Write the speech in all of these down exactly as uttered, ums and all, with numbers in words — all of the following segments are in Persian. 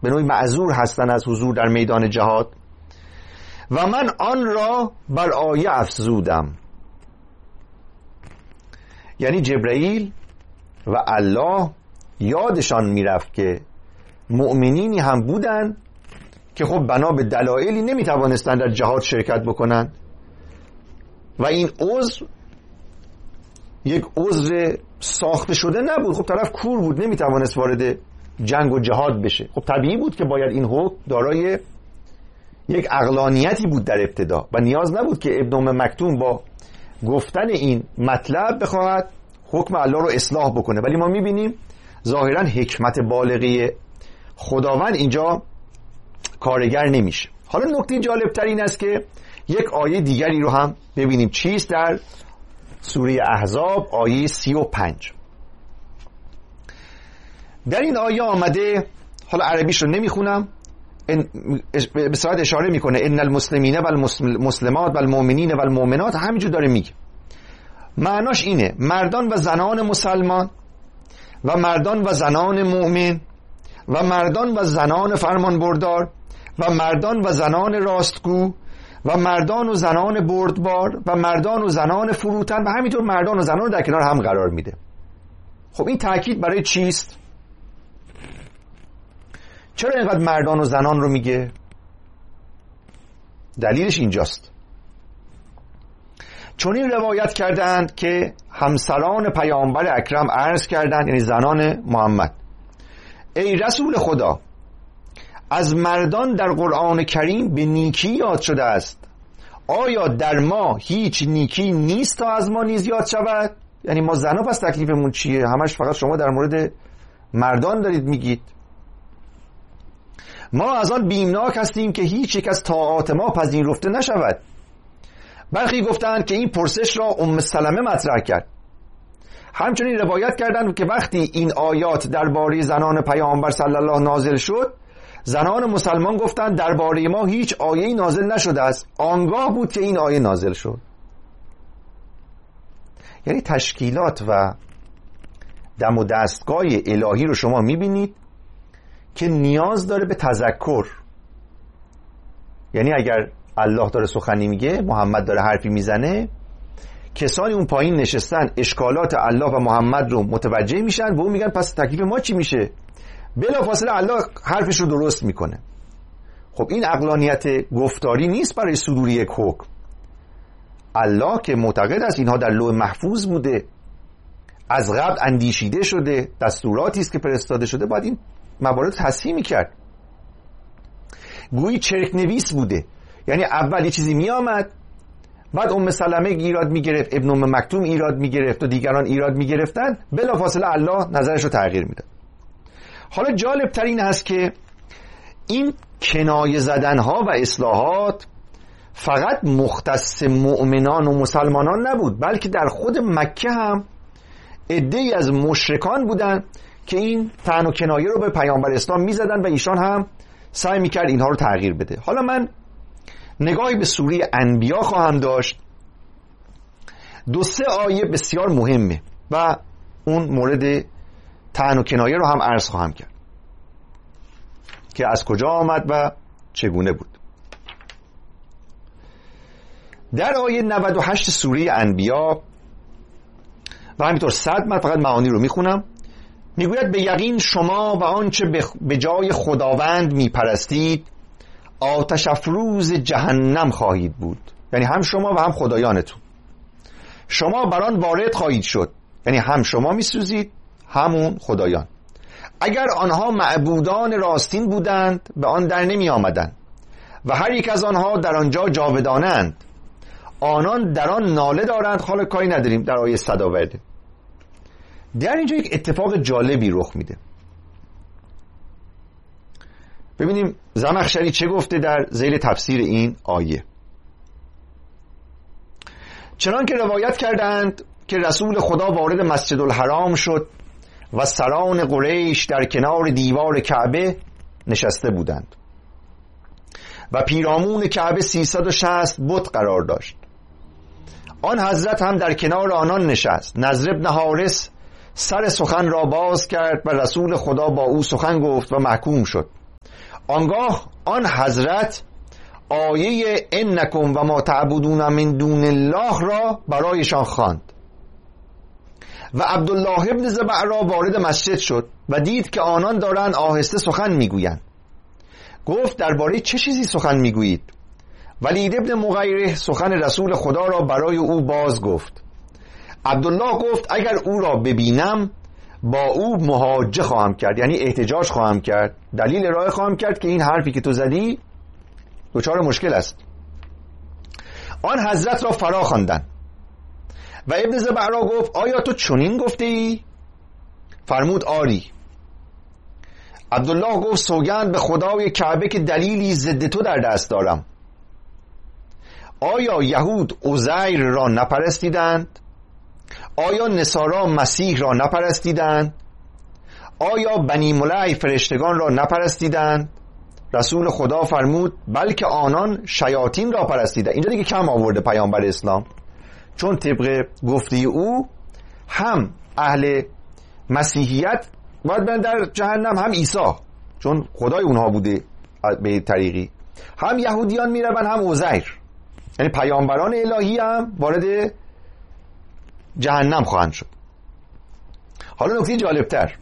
به نوعی معذور هستن از حضور در میدان جهاد. و من آن را بر آیه افزودم، یعنی جبرائیل و الله یادشان میرفت که مؤمنینی هم بودن که خب بنا به دلایلی نمیتوانستن در جهاد شرکت بکنن و این عذر یک عذر ساخته شده نبود. خب طرف کور بود، نمیتوانست وارد جنگ و جهاد بشه. خب طبیعی بود که باید این حکم دارای یک عقلانیتی بود در ابتدا و نیاز نبود که ابن ام مکتوم با گفتن این مطلب بخواهد حکم الله رو اصلاح بکنه. ولی ما میبینیم ظاهرا حکمت بالغه خداوند اینجا کارگر نمیشه. حالا نکته جالب تر این است که یک آیه دیگری رو هم ببینیم. چیست؟ در سوره احزاب آیه سی و پنج. در این آیه آمده، حالا عربیش رو نمیخونم، به صورت اشاره میکنه ان المسلمین و المسلمات و المؤمنین و المؤمنات، همینجور داره میگه. معناش اینه مردان و زنان مسلمان و مردان و زنان مؤمن و مردان و زنان فرمان بردار و مردان و زنان راستگو و مردان و زنان بردبار و مردان و زنان فروتن و همینطور مردان و زنان رو در کنار هم قرار میده. خب این تأکید برای چیست؟ چرا اینقدر مردان و زنان رو میگه؟ دلیلش اینجاست. چون این روایت کردند که همسران پیامبر اکرم عرض کردند، یعنی زنان محمد، ای رسول خدا، از مردان در قرآن کریم به نیکی یاد شده است، آیا در ما هیچ نیکی نیست تا از ما نیز یاد شود؟ یعنی ما زنها پس تکلیفمون چیه؟ همش فقط شما در مورد مردان دارید میگید. ما از آن بیمناک هستیم که هیچ یک از طاعات ما پذیرفته نشود. برخی گفتند که این پرسش را ام سلمه مطرح کرد. همچنین روایت کردند که وقتی این آیات درباره زنان پیامبر صلی الله نازل شد، زنان مسلمان گفتند درباره ما هیچ آیه‌ای نازل نشده است، آنگاه بود که این آیه نازل شد. یعنی تشکیلات و دم و دستگاه الهی رو شما میبینید که نیاز داره به تذکر. یعنی اگر الله داره سخنی میگه، محمد داره حرفی میزنه، کسانی اون پایین نشستن اشکالات الله و محمد رو متوجه میشن و اون میگن پس تکلیف ما چی میشه؟ بلافاصله الله حرفش رو درست میکنه. خب این عقلانیت گفتاری نیست برای صدور یک حکم. الله که معتقد است اینها در لوح محفوظ بوده، از قبل اندیشیده شده، دستوراتی است که فرستاده شده، باید این موارد تصحیح میکرد. گویی چرک نویس بوده، یعنی اول یه چیزی میآمد، بعد ام سلمه ایراد میگرفت، ابن ام مکتوم ایراد میگرفت و دیگران ایراد میگرفتن، بلافاصله الله نظرش رو تغییر میداد. حالا جالب تر این هست که این کنایه زدن ها و اصلاحات فقط مختص مؤمنان و مسلمانان نبود، بلکه در خود مکه هم عده‌ای از مشرکان بودن که این طعن و کنایه رو به پیامبر اسلام میزدن و ایشان هم سعی میکرد اینها رو تغییر بده. حالا من نگاهی به سوره انبیا خواهم داشت. دو سه آیه بسیار مهمه و اون مورد طعن و کنایه رو هم عرض خواهم کرد که از کجا آمد و چگونه بود. در آیه نود و هشت سوره انبیا و همینطور صد، من فقط معانی رو میخونم، میگوید به یقین شما و آنچه به جای خداوند میپرستید آتش افروز جهنم خواهید بود. یعنی هم شما و هم خدایانتون، شما بر آن وارد خواهید شد. یعنی هم شما میسوزید همون خدایان. اگر آنها معبودان راستین بودند به آن در نمی آمدند و هر یک از آنها در آنجا جاودانند، آنان در آن ناله دارند. حالا کاری نداریم در آیه صد آورده. در اینجا یک اتفاق جالبی رخ میده. ببینیم زمخشری چه گفته در ذیل تفسیر این آیه. چنان که روایت کردند که رسول خدا وارد مسجد الحرام شد و سران قریش در کنار دیوار کعبه نشسته بودند و پیرامون کعبه سیصد و شصت بت قرار داشت. آن حضرت هم در کنار آنان نشست. نضر بن حارث سر سخن را باز کرد و رسول خدا با او سخن گفت و محکوم شد. آنگاه آن حضرت آیه انکم و ما تعبدون من دون الله را برایشان خواند و عبدالله ابن زبعرا وارد مسجد شد و دید که آنان دارند آهسته سخن میگویند. گفت درباره چه چیزی سخن میگویید؟ ولید ابن مغیره سخن رسول خدا را برای او باز گفت. عبدالله گفت اگر او را ببینم با او محاجه خواهم کرد، یعنی احتجاج خواهم کرد، دلیل ارائه خواهم کرد که این حرفی که تو زدی دچار مشکل است. آن حضرت را فرا خواندند و ابن زبعرا گفت آیا تو چنین گفته ای؟ فرمود آری. عبدالله گفت سوگند به خدای کعبه که دلیلی ضد تو در دست دارم. آیا یهود عزیر را نپرستیدند؟ آیا نصارا مسیح را نپرستیدند؟ آیا بنی ملعی فرشتگان را نپرستیدند؟ رسول خدا فرمود بلکه آنان شیاطین را پرستیدند. اینجا دیگه کم آورده پیامبر اسلام، چون طبق گفته او هم اهل مسیحیت باید برن در جهنم، هم عیسی چون خدای اونها بوده به طریقی، هم یهودیان میرون هم عزیر، یعنی پیامبران الهی هم وارد جهنم خواهند شد. حالا نکته جالبتر،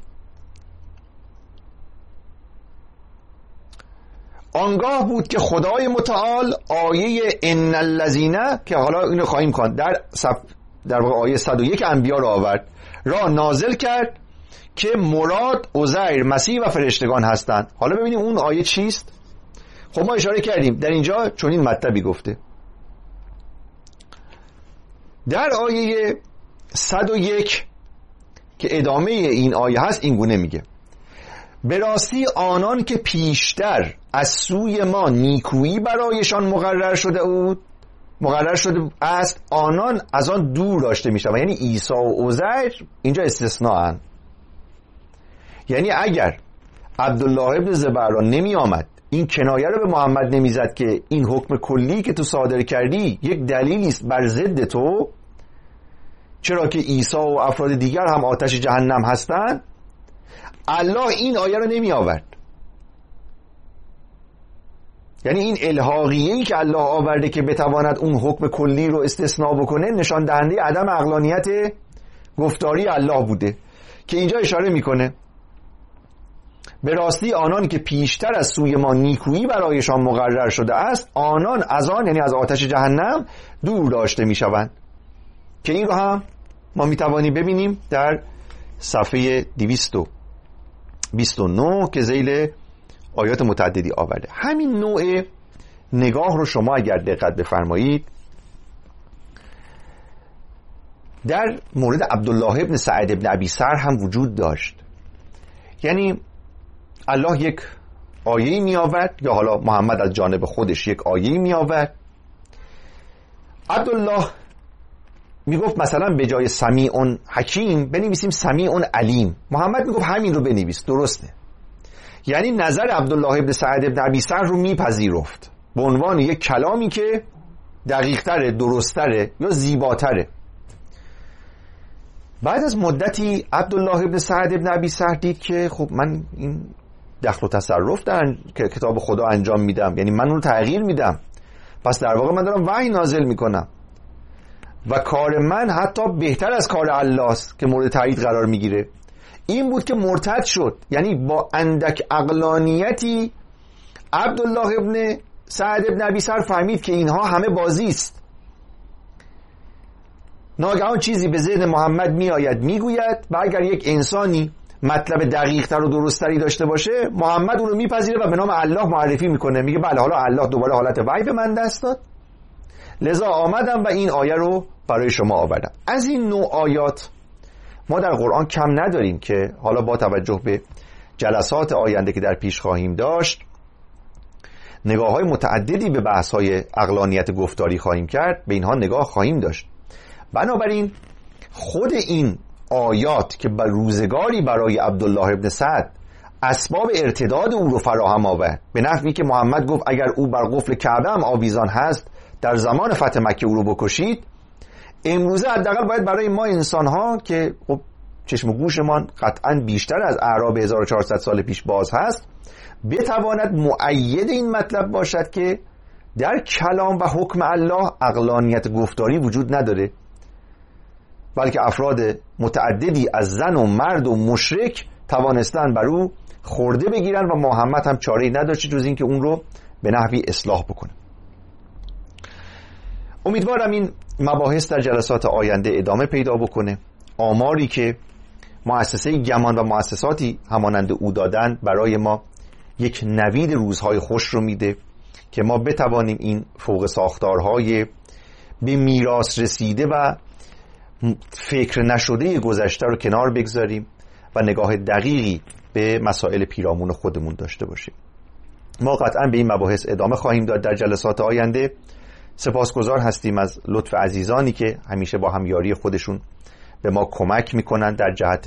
آنگاه بود که خدای متعال آیه ان الذین که حالا اینو خواهیم خواند در صف در واقع آیه صد و یک انبیا را آورد را نازل کرد که مراد عزیر مسیح و فرشتگان هستند. حالا ببینیم اون آیه چیست. خب ما اشاره کردیم در اینجا چون این مطلبی گفته. در آیه صد و یک که ادامه این آیه هست این گونه میگه به راستی آنان که پیشتر از سوی ما نیکویی برایشان مقرر شده بود مقرر شده است آنان از آن دور داشته میشن، یعنی عیسی و عزیر اینجا استثناء. یعنی اگر عبدالله ابن زبعرا نمی آمد این کنایه رو به محمد نمیزد که این حکم کلی که تو صادر کردی یک دلیلی است بر ضد تو، چرا که عیسی و افراد دیگر هم آتش جهنم هستند، الله این آیه رو نمی آورد. یعنی این الحاقیه‌ای که الله آورده که بتواند اون حکم کلی رو استثناء بکنه نشان دهنده عدم عقلانیت گفتاری الله بوده که اینجا اشاره میکنه به راستی آنان که پیشتر از سوی ما نیکویی برایشان مقرر شده است آنان از آن یعنی از آتش جهنم دور داشته میشوند، که این رو هم ما میتوانیم ببینیم در صفحه دویست و بیست و نه که ذیل آیات متعددی آورده. همین نوع نگاه رو شما اگر دقت بفرمایید در مورد عبدالله ابن سعد ابن ابی سر هم وجود داشت. یعنی الله یک آیه‌ای می آورد یا حالا محمد از جانب خودش یک آیه‌ای می آورد، عبدالله می گفت مثلا به جای سمیع حکیم بنویسیم سمیع علیم، محمد می گفت همین رو بنویس، درسته. یعنی نظر عبدالله ابن سعد ابن ابی سر رو میپذیرفت به عنوان یک کلامی که دقیق‌تره، درست‌تره یا زیباتره. بعد از مدتی عبدالله ابن سعد ابن ابی سر دید که خب من این دخل و تصرف در کتاب خدا انجام میدم، یعنی من اون رو تغییر میدم، پس در واقع من دارم وحی نازل میکنم و کار من حتی بهتر از کار الله است که مورد تایید قرار میگیره. این بود که مرتد شد. یعنی با اندک عقلانیتی عبدالله ابن سعد ابن ابی سر فهمید که اینها همه بازی است. ناگهان چیزی به ذهن محمد می آید می گوید و اگر یک انسانی مطلب دقیق تر و درست تری داشته باشه محمد اون رو می پذیره و به نام الله معرفی میکنه، میگه بله حالا الله دوباره حالت وحی به من دست داد، لذا آمدم و این آیه رو برای شما آوردم. از این نوع آیات ما در قرآن کم نداریم که حالا با توجه به جلسات آینده که در پیش خواهیم داشت نگاه های متعددی به بحث های عقلانیت گفتاری خواهیم کرد، به اینها نگاه خواهیم داشت. بنابراین خود این آیات که بر روزگاری برای عبدالله ابن سعد اسباب ارتداد او رو فراهم آورد، به نحوی که محمد گفت اگر او بر قفل کعبه هم آویزان هست در زمان فتح مکه او رو بکشید، امروزه حداقل باید برای ما انسان ها که خب چشم و گوشمان قطعا بیشتر از اعراب هزار و چهارصد سال پیش باز هست بتواند مؤید این مطلب باشد که در کلام و حکم الله عقلانیت گفتاری وجود نداره، بلکه افراد متعددی از زن و مرد و مشرک توانستن بر او خورده بگیرن و محمد هم چاره‌ای نداشت جز این که اون رو به نحوی اصلاح بکنه. امیدوارم این مباحث در جلسات آینده ادامه پیدا بکنه. آماری که مؤسسه گمان و مؤسساتی همانند او دادن برای ما یک نوید روزهای خوش رو میده که ما بتوانیم این فوق ساختارهای به میراث رسیده و فکر نشده گذشته رو کنار بگذاریم و نگاه دقیقی به مسائل پیرامون خودمون داشته باشیم. ما قطعا به این مباحث ادامه خواهیم داد در جلسات آینده. سپاسگزار هستیم از لطف عزیزانی که همیشه با همیاری خودشون به ما کمک میکنن در جهت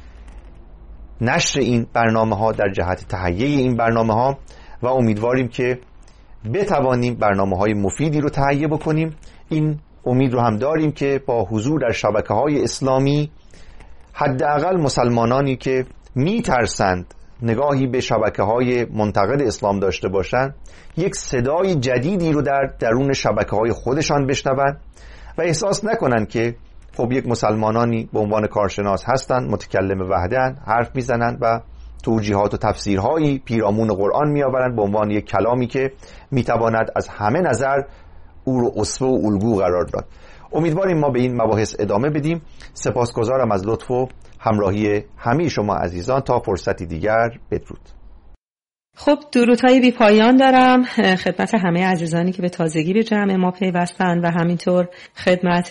نشر این برنامه ها، در جهت تهیه این برنامه ها، و امیدواریم که بتوانیم برنامه های مفیدی رو تهیه بکنیم. این امید رو هم داریم که با حضور در شبکه های اسلامی حداقل مسلمانانی که میترسند نگاهی به شبکه های منتقد اسلام داشته باشند یک صدای جدیدی رو در درون شبکه های خودشان بشنوند و احساس نکنند که خب یک مسلمانانی به عنوان کارشناس هستند، متکلم وحدن، حرف میزنند و توجیهات و تفسیرهایی پیرامون قرآن میآورند به عنوان یک کلامی که میتواند از همه نظر او رو اسوه و الگو قرار داد. امیدواریم ما به این مباحث ادامه بدیم. سپاسگزارم از لطف و همراهی همه شما عزیزان. تا فرصتی دیگر، بدرود. خب درودهای بی پایان دارم خدمت همه عزیزانی که به تازگی به جمع ما پیوستن و همینطور خدمت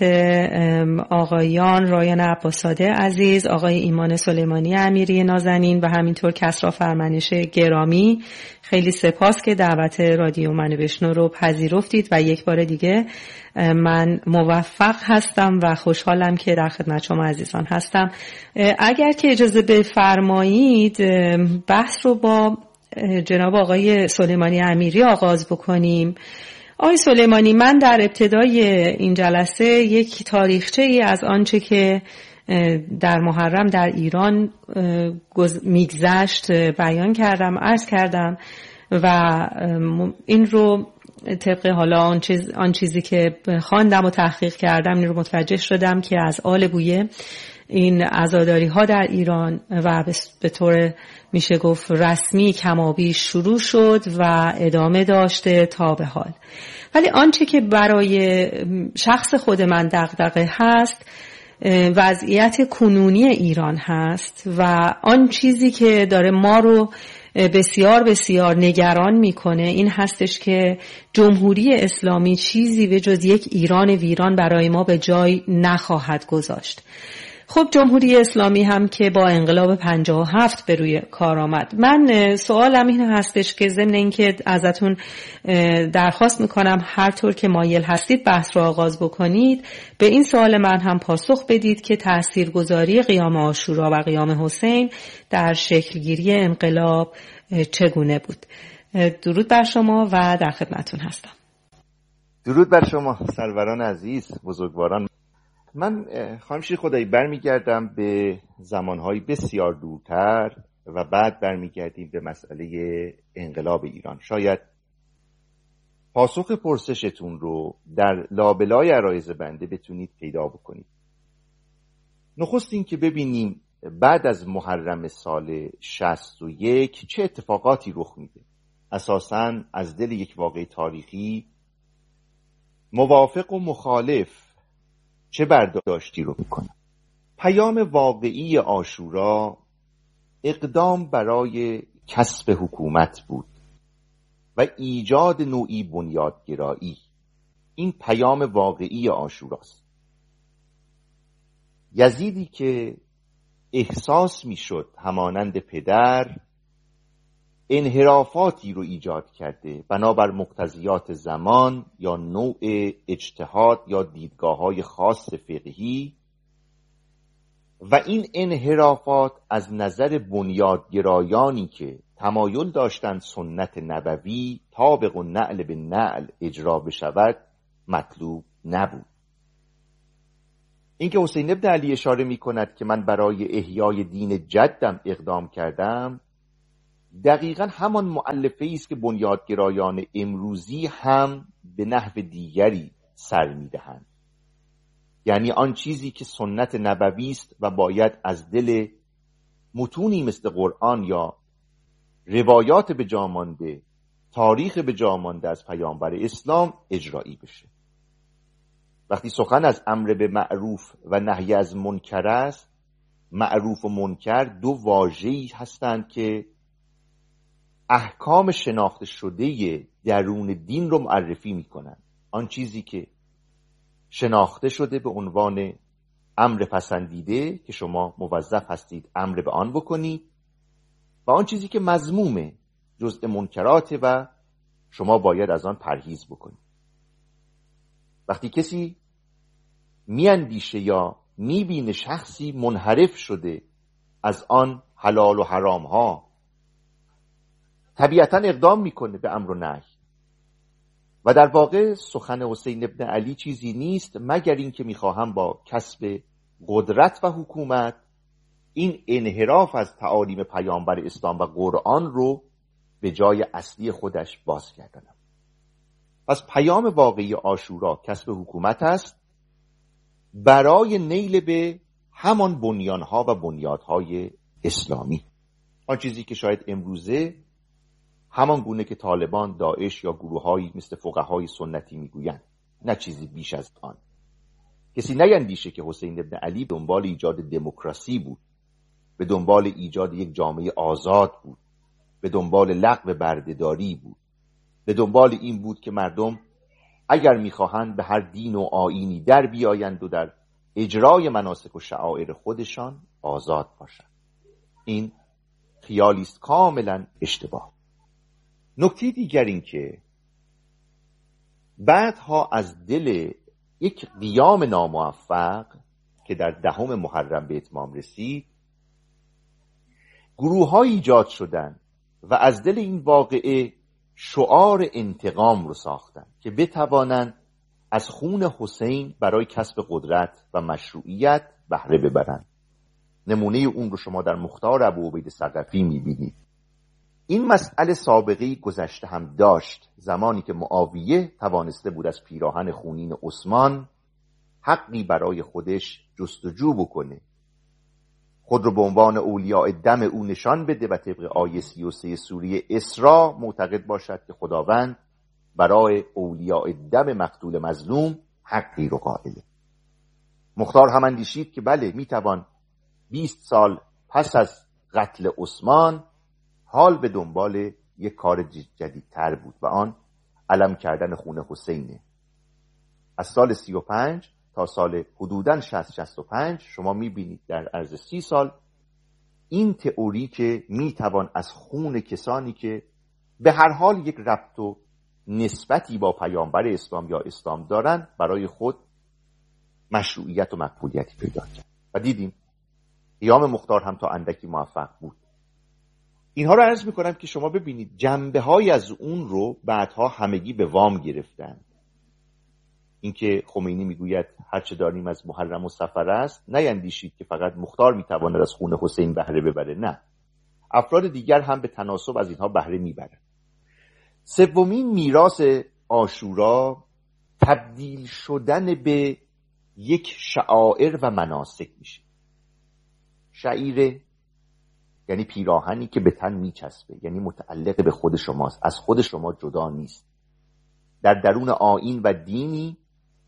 آقایان رایان عباس‌زاده عزیز، آقای ایمان سلیمانی امیری نازنین و همینطور کسری فرمانش گرامی. خیلی سپاس که دعوت رادیو منو بشنو رو پذیرفتید و یک بار دیگه من موفق هستم و خوشحالم که در خدمت شما عزیزان هستم. اگر که اجازه بفرمایید بحث رو با جناب آقای سلیمانی امیری آغاز بکنیم. آقای سلیمانی، من در ابتدای این جلسه یک تاریخچه ای از آنچه که در محرم در ایران میگذشت بیان کردم، عرض کردم و این رو طبق حالا آن, چیز، آن چیزی که خواندم و تحقیق کردم این رو متوجه شدم که از آل بویه این عزاداری ها در ایران و به طور میشه گفت رسمی کمابیش شروع شد و ادامه داشته تا به حال. ولی آنچه که برای شخص خود من دغدغه هست وضعیت کنونی ایران هست و آن چیزی که داره ما رو بسیار بسیار نگران میکنه این هستش که جمهوری اسلامی چیزی به جز یک ایران ویران برای ما به جای نخواهد گذاشت. خب جمهوری اسلامی هم که با انقلاب پنجاه و هفت به روی کار آمد. من سوالم این هستش که ضمن اینکه ازتون درخواست میکنم هر طور که مایل هستید بحث رو آغاز بکنید به این سوال من هم پاسخ بدید که تاثیرگذاری قیام عاشورا و قیام حسین در شکلگیری انقلاب چگونه بود. درود بر شما و در خدمتون هستم. درود بر شما سروران عزیز، بزرگواران. من خانم شیر خدایی برمیگردم به زمانهای بسیار دورتر و بعد برمیگردیم به مسئله انقلاب ایران. شاید پاسخ پرسشتون رو در لابلای عرایض بنده بتونید پیدا بکنید. نخست این که ببینیم بعد از محرم سال شصت و یک چه اتفاقاتی رخ میده. اساساً از دل یک واقعه تاریخی موافق و مخالف چه برداشتی رو میکنه. پیام واقعی عاشورا اقدام برای کسب حکومت بود و ایجاد نوعی بنیادگرایی. این پیام واقعی عاشوراست. یزیدی که احساس میشد همانند پدر انحرافاتی رو ایجاد کرده بنابر مقتضیات زمان یا نوع اجتهاد یا دیدگاه‌های خاص فقهی، و این انحرافات از نظر بنیادگرایانی که تمایل داشتند سنت نبوی طابق و نعل به نعل اجرا بشود مطلوب نبود. اینکه حسین ابن علی اشاره می کند که من برای احیای دین جدم اقدام کردم، دقیقا همان مؤلفه‌ای است که بنیادگرایان امروزی هم به نحو دیگری سر می‌دهند. یعنی آن چیزی که سنت نبوی است و باید از دل متونی مثل قرآن یا روایات به جا مانده، تاریخ به جا مانده از پیامبر اسلام اجرایی بشه. وقتی سخن از امر به معروف و نهی از منکر است، معروف و منکر دو واژه‌ای هستند که احکام شناخته شده درون دین رو معرفی میکنن. آن چیزی که شناخته شده به عنوان امر پسندیده که شما موظف هستید امر به آن بکنید، و آن چیزی که مذمومه، جزء منکراته و شما باید از آن پرهیز بکنید. وقتی کسی میاندیشه یا میبینه شخصی منحرف شده از آن حلال و حرام ها، طبیعتا اقدام میکنه به امر و نهی. و در واقع سخن حسین ابن علی چیزی نیست مگر این که میخواهم با کسب قدرت و حکومت این انحراف از تعالیم پیامبر اسلام و قرآن رو به جای اصلی خودش بازگردانم. پس پیام واقعی عاشورا کسب حکومت است برای نیل به همان بنیانها و بنیادهای اسلامی. آن چیزی که شاید امروزه همان گونه که طالبان، داعش یا گروه‌هایی مثل فقهای سنتی میگویند، نه چیزی بیش از آن. کسی نیندیشه که حسین ابن علی دنبال ایجاد دموکراسی بود، به دنبال ایجاد یک جامعه آزاد بود، به دنبال لغو بردهداری بود، به دنبال این بود که مردم اگر میخواهند به هر دین و آیینی در بیایند و در اجرای مناسک و شعائر خودشان آزاد باشند. این خیالی است کاملا اشتباه. نکته دیگر این که بعدها از دل یک قیام ناموفق که در دهم محرم به اتمام رسید، گروه ها ایجاد شدند و از دل این واقعه شعار انتقام رو ساختند که بتوانند از خون حسین برای کسب قدرت و مشروعیت بهره ببرند. نمونه اون رو شما در مختار ابوعبید ثقفی میبینید. این مسئله سابقه گذشته هم داشت. زمانی که معاویه توانسته بود از پیراهن خونین عثمان حقی برای خودش جستجو بکنه، خود رو به عنوان اولیاء دم او نشان بده و طبق آیه سی و سه سوره اسراء معتقد باشد که خداوند برای اولیاء دم مقتول مظلوم حقی رو قائله. مختار هم اندیشید که بله میتوان بیست سال پس از قتل عثمان حال به دنبال یک کار جدیدتر بود و آن علم کردن خون حسینه. از سال سی و پنج تا سال حدوداً شصت شصت و پنج شما میبینید در عرض سی سال این تئوری که میتوان از خون کسانی که به هر حال یک ربط و نسبتی با پیامبر اسلام یا اسلام دارن برای خود مشروعیت و مقبولیتی پیدا کرد. و دیدیم قیام مختار هم تا اندکی موفق بود. اینها رو عرض میکنم که شما ببینید جنبه های از اون رو بعدها همگی به وام گرفتن. اینکه خمینی میگوید هرچه داریم از محرم و صفر است، نیندیشید که فقط مختار میتواند از خون حسین بهره ببره. نه، افراد دیگر هم به تناسب از اینها بهره میبرند. سومین میراث عاشورا تبدیل شدن به یک شعائر و مناسک میشه. شعیره یعنی پیراهنی که به تن میچسبه، یعنی متعلق به خود شماست، از خود شما جدا نیست. در درون آیین و دینی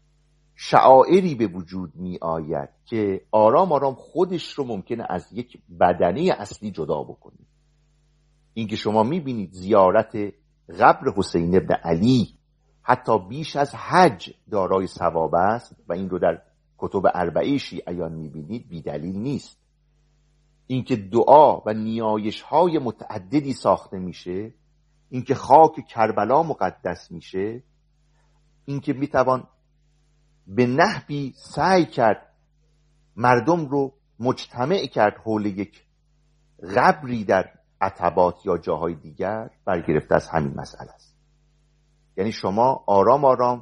شعائری به وجود می آید که آرام آرام خودش رو ممکنه از یک بدنه اصلی جدا بکنید. این که شما می بینید زیارت قبر حسین ابن علی حتی بیش از حج دارای ثواب است و این رو در کتب اربعه شیعیان می بینید، بی دلیل نیست. این که دعا و نیایش های متعددی ساخته میشه، این که خاک کربلا مقدس میشه، این که میتوان به نحوی سعی کرد مردم رو مجتمع کرد حول یک قبری در عتبات یا جاهای دیگر، برگرفته از همین مسئله است. یعنی شما آرام آرام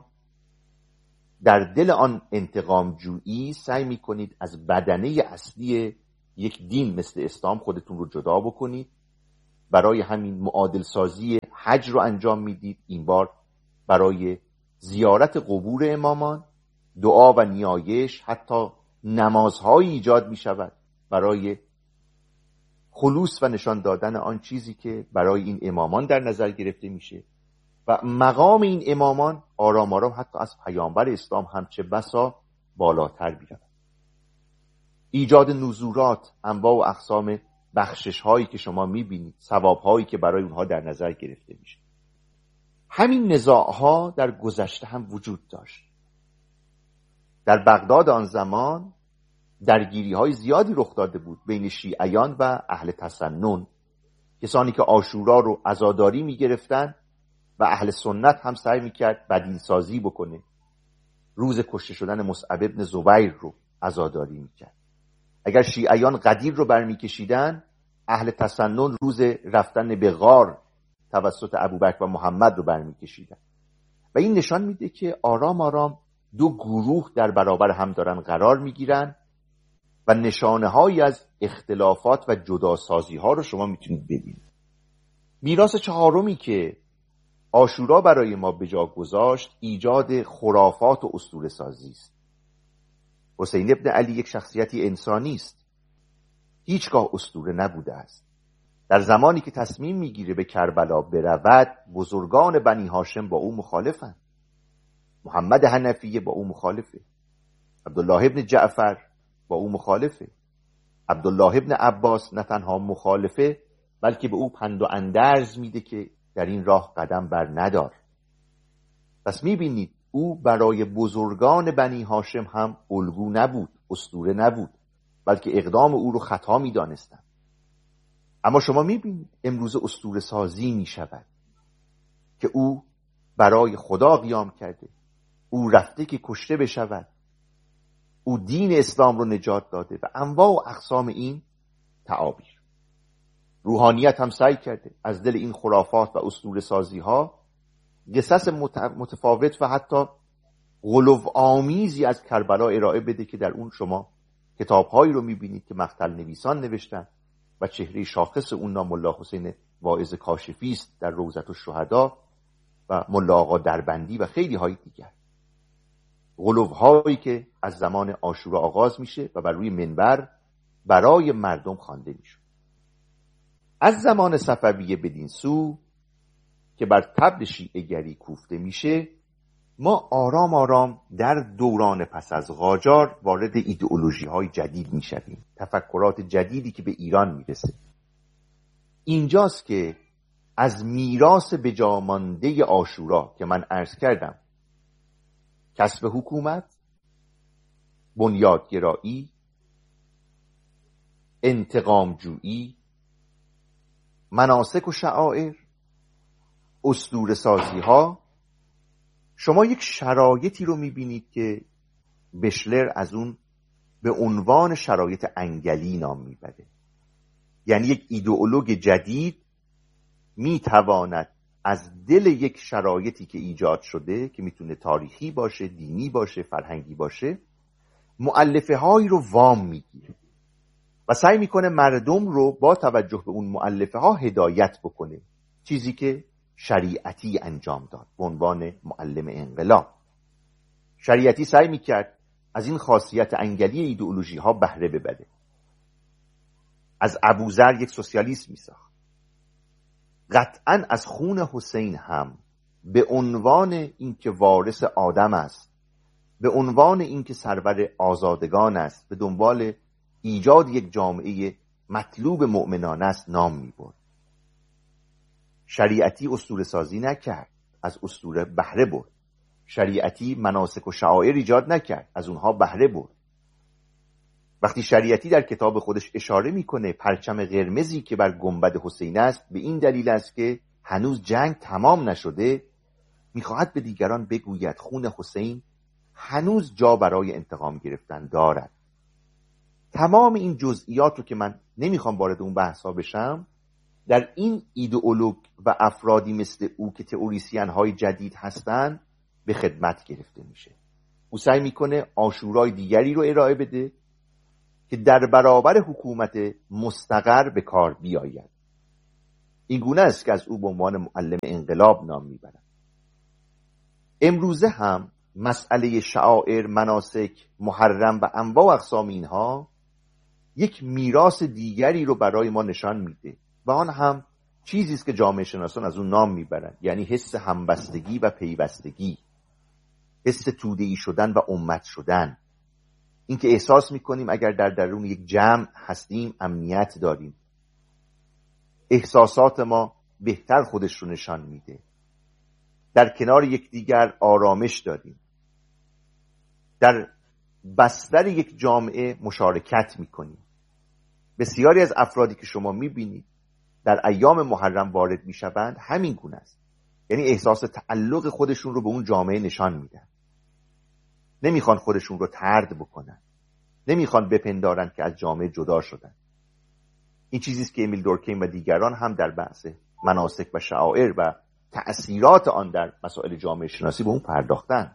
در دل آن انتقام جویی سعی میکنید از بدنه اصلی یک دین مثل اسلام خودتون رو جدا بکنید برای همین معادل سازی حج رو انجام میدید، این بار برای زیارت قبور امامان، دعا و نیایش، حتی نمازهایی ایجاد می شود برای خلوص و نشان دادن آن چیزی که برای این امامان در نظر گرفته میشه و مقام این امامان آرام آرام حتی از پیامبر اسلام هم چه بسا بالاتر بیرود. ایجاد نزورات، انواع و اقسام بخشش هایی که شما میبینید، ثواب هایی که برای اونها در نظر گرفته میشه. همین نزاع ها در گذشته هم وجود داشت. در بغداد آن زمان درگیری های زیادی رخ داده بود بین شیعیان و اهل تسنن، کسانی که عاشورا رو عزاداری میگرفتن و اهل سنت هم سعی میکرد بدیل سازی بکنه، روز کشته شدن مصعب ابن زبیر رو عزاداری میکرد. اگر شیعیان قدیر رو برمیکشیدن، اهل تسنن روز رفتن به غار توسط ابوبکر و محمد رو برمیکشیدن و این نشان میده که آرام آرام دو گروه در برابر هم دارن قرار میگیرن و نشانه هایی از اختلافات و جداسازی ها رو شما میتونید ببینید. میراث چهارمی که عاشورا برای ما به جا گذاشت ایجاد خرافات و اسطوره سازی است. حسین ابن علی یک شخصیتی انسانی است، هیچگاه اسطوره نبوده است. در زمانی که تصمیم میگیره به کربلا برود، بزرگان بنی هاشم با او مخالفند. محمد حنفیه با او مخالفه، عبدالله ابن جعفر با او مخالفه، عبدالله ابن عباس نه تنها مخالفه بلکه به او پند و اندرز میده که در این راه قدم بر ندار. پس میبینید او برای بزرگان بنی هاشم هم الگو نبود، اسطوره نبود، بلکه اقدام او رو خطا میدانستند. اما شما میبینید امروز اسطوره سازی میشود که او برای خدا قیام کرده، او رفته که کشته بشود، او دین اسلام رو نجات داده و انواع و اقسام این تعابیر. روحانیت هم سعی کرده از دل این خرافات و اسطوره سازی ها قصص متفاوت و حتی غلو آمیزی از کربلا ارائه بده که در اون شما کتابهایی رو میبینید که مقتل نویسان نوشتن و چهره شاخص اون نام ملا حسین واعظ کاشفی است در روضة الشهدا و ملا آقا دربندی و خیلی های دیگر. غلوهایی که از زمان عاشورا آغاز میشه و بر روی منبر برای مردم خوانده میشه. از زمان صفویه بدین سو که بر طبل شیعه‌گری کوفته میشه، ما آرام آرام در دوران پس از قاجار وارد ایدئولوژی های جدید میشویم، تفکرات جدیدی که به ایران میرسه. اینجاست که از میراث بجامانده عاشورا که من عرض کردم، کسب حکومت، بنیادگرایی، انتقامجویی، مناسک و شعائر، اسطوره سازی ها، شما یک شرایطی رو میبینید که بشلر از اون به عنوان شرایط انگلی نام میبره. یعنی یک ایدئولوگ جدید میتواند از دل یک شرایطی که ایجاد شده که میتونه تاریخی باشه، دینی باشه، فرهنگی باشه، مؤلفه هایی رو وام میگیره و سعی میکنه مردم رو با توجه به اون مؤلفه ها هدایت بکنه، چیزی که شریعتی انجام داد به عنوان معلم انقلاب. شریعتی سعی میکرد از این خاصیت انگلی ایدئولوژی ها بهره ببره. از ابوذر یک سوسیالیسم میساخت. قطعا از خون حسین هم به عنوان اینکه وارث آدم است، به عنوان اینکه سرور آزادگان است، به دنبال ایجاد یک جامعه مطلوب مؤمنان است نام میبرد. شریعتی اسطوره سازی نکرد، از اسطوره بهره برد. شریعتی مناسک و شعائر ایجاد نکرد، از اونها بهره برد. وقتی شریعتی در کتاب خودش اشاره میکنه پرچم قرمزی که بر گنبد حسین است، به این دلیل است که هنوز جنگ تمام نشده، میخواهد به دیگران بگوید خون حسین هنوز جا برای انتقام گرفتن دارد. تمام این جزئیات رو که من نمیخوام وارد اون بحثا بشم، در این ایدئولوگ و افرادی مثل او که تئوریسین های جدید هستن به خدمت گرفته میشه. او سعی میکنه عاشورای دیگری رو ارائه بده که در برابر حکومت مستقر به کار بیاید. این گونه است که از او به عنوان معلم انقلاب نام میبرند. امروزه هم مسئله شعائر، مناسک، محرم و انواع و اقسام اینها یک میراث دیگری رو برای ما نشان میده و آن هم چیزی است که جامعه شناسان از اون نام میبرند، یعنی حس همبستگی و پیوستگی، حس توده‌ای شدن و امت شدن. این که احساس میکنیم اگر در درون یک جمع هستیم امنیت داریم، احساسات ما بهتر خودش رو نشان میده، در کنار یکدیگر آرامش داریم، در بستر یک جامعه مشارکت میکنیم. بسیاری از افرادی که شما میبینید در ایام محرم وارد میشوند همین گونه است، یعنی احساس تعلق خودشون رو به اون جامعه نشان میدن، نمیخوان خودشون رو طرد بکنن، نمیخوان بپندارن که از جامعه جدا شدن. این چیزیست که امیل دورکهیم و دیگران هم در بحث مناسک و شعائر و تأثیرات آن در مسائل جامعه شناسی به اون پرداختن.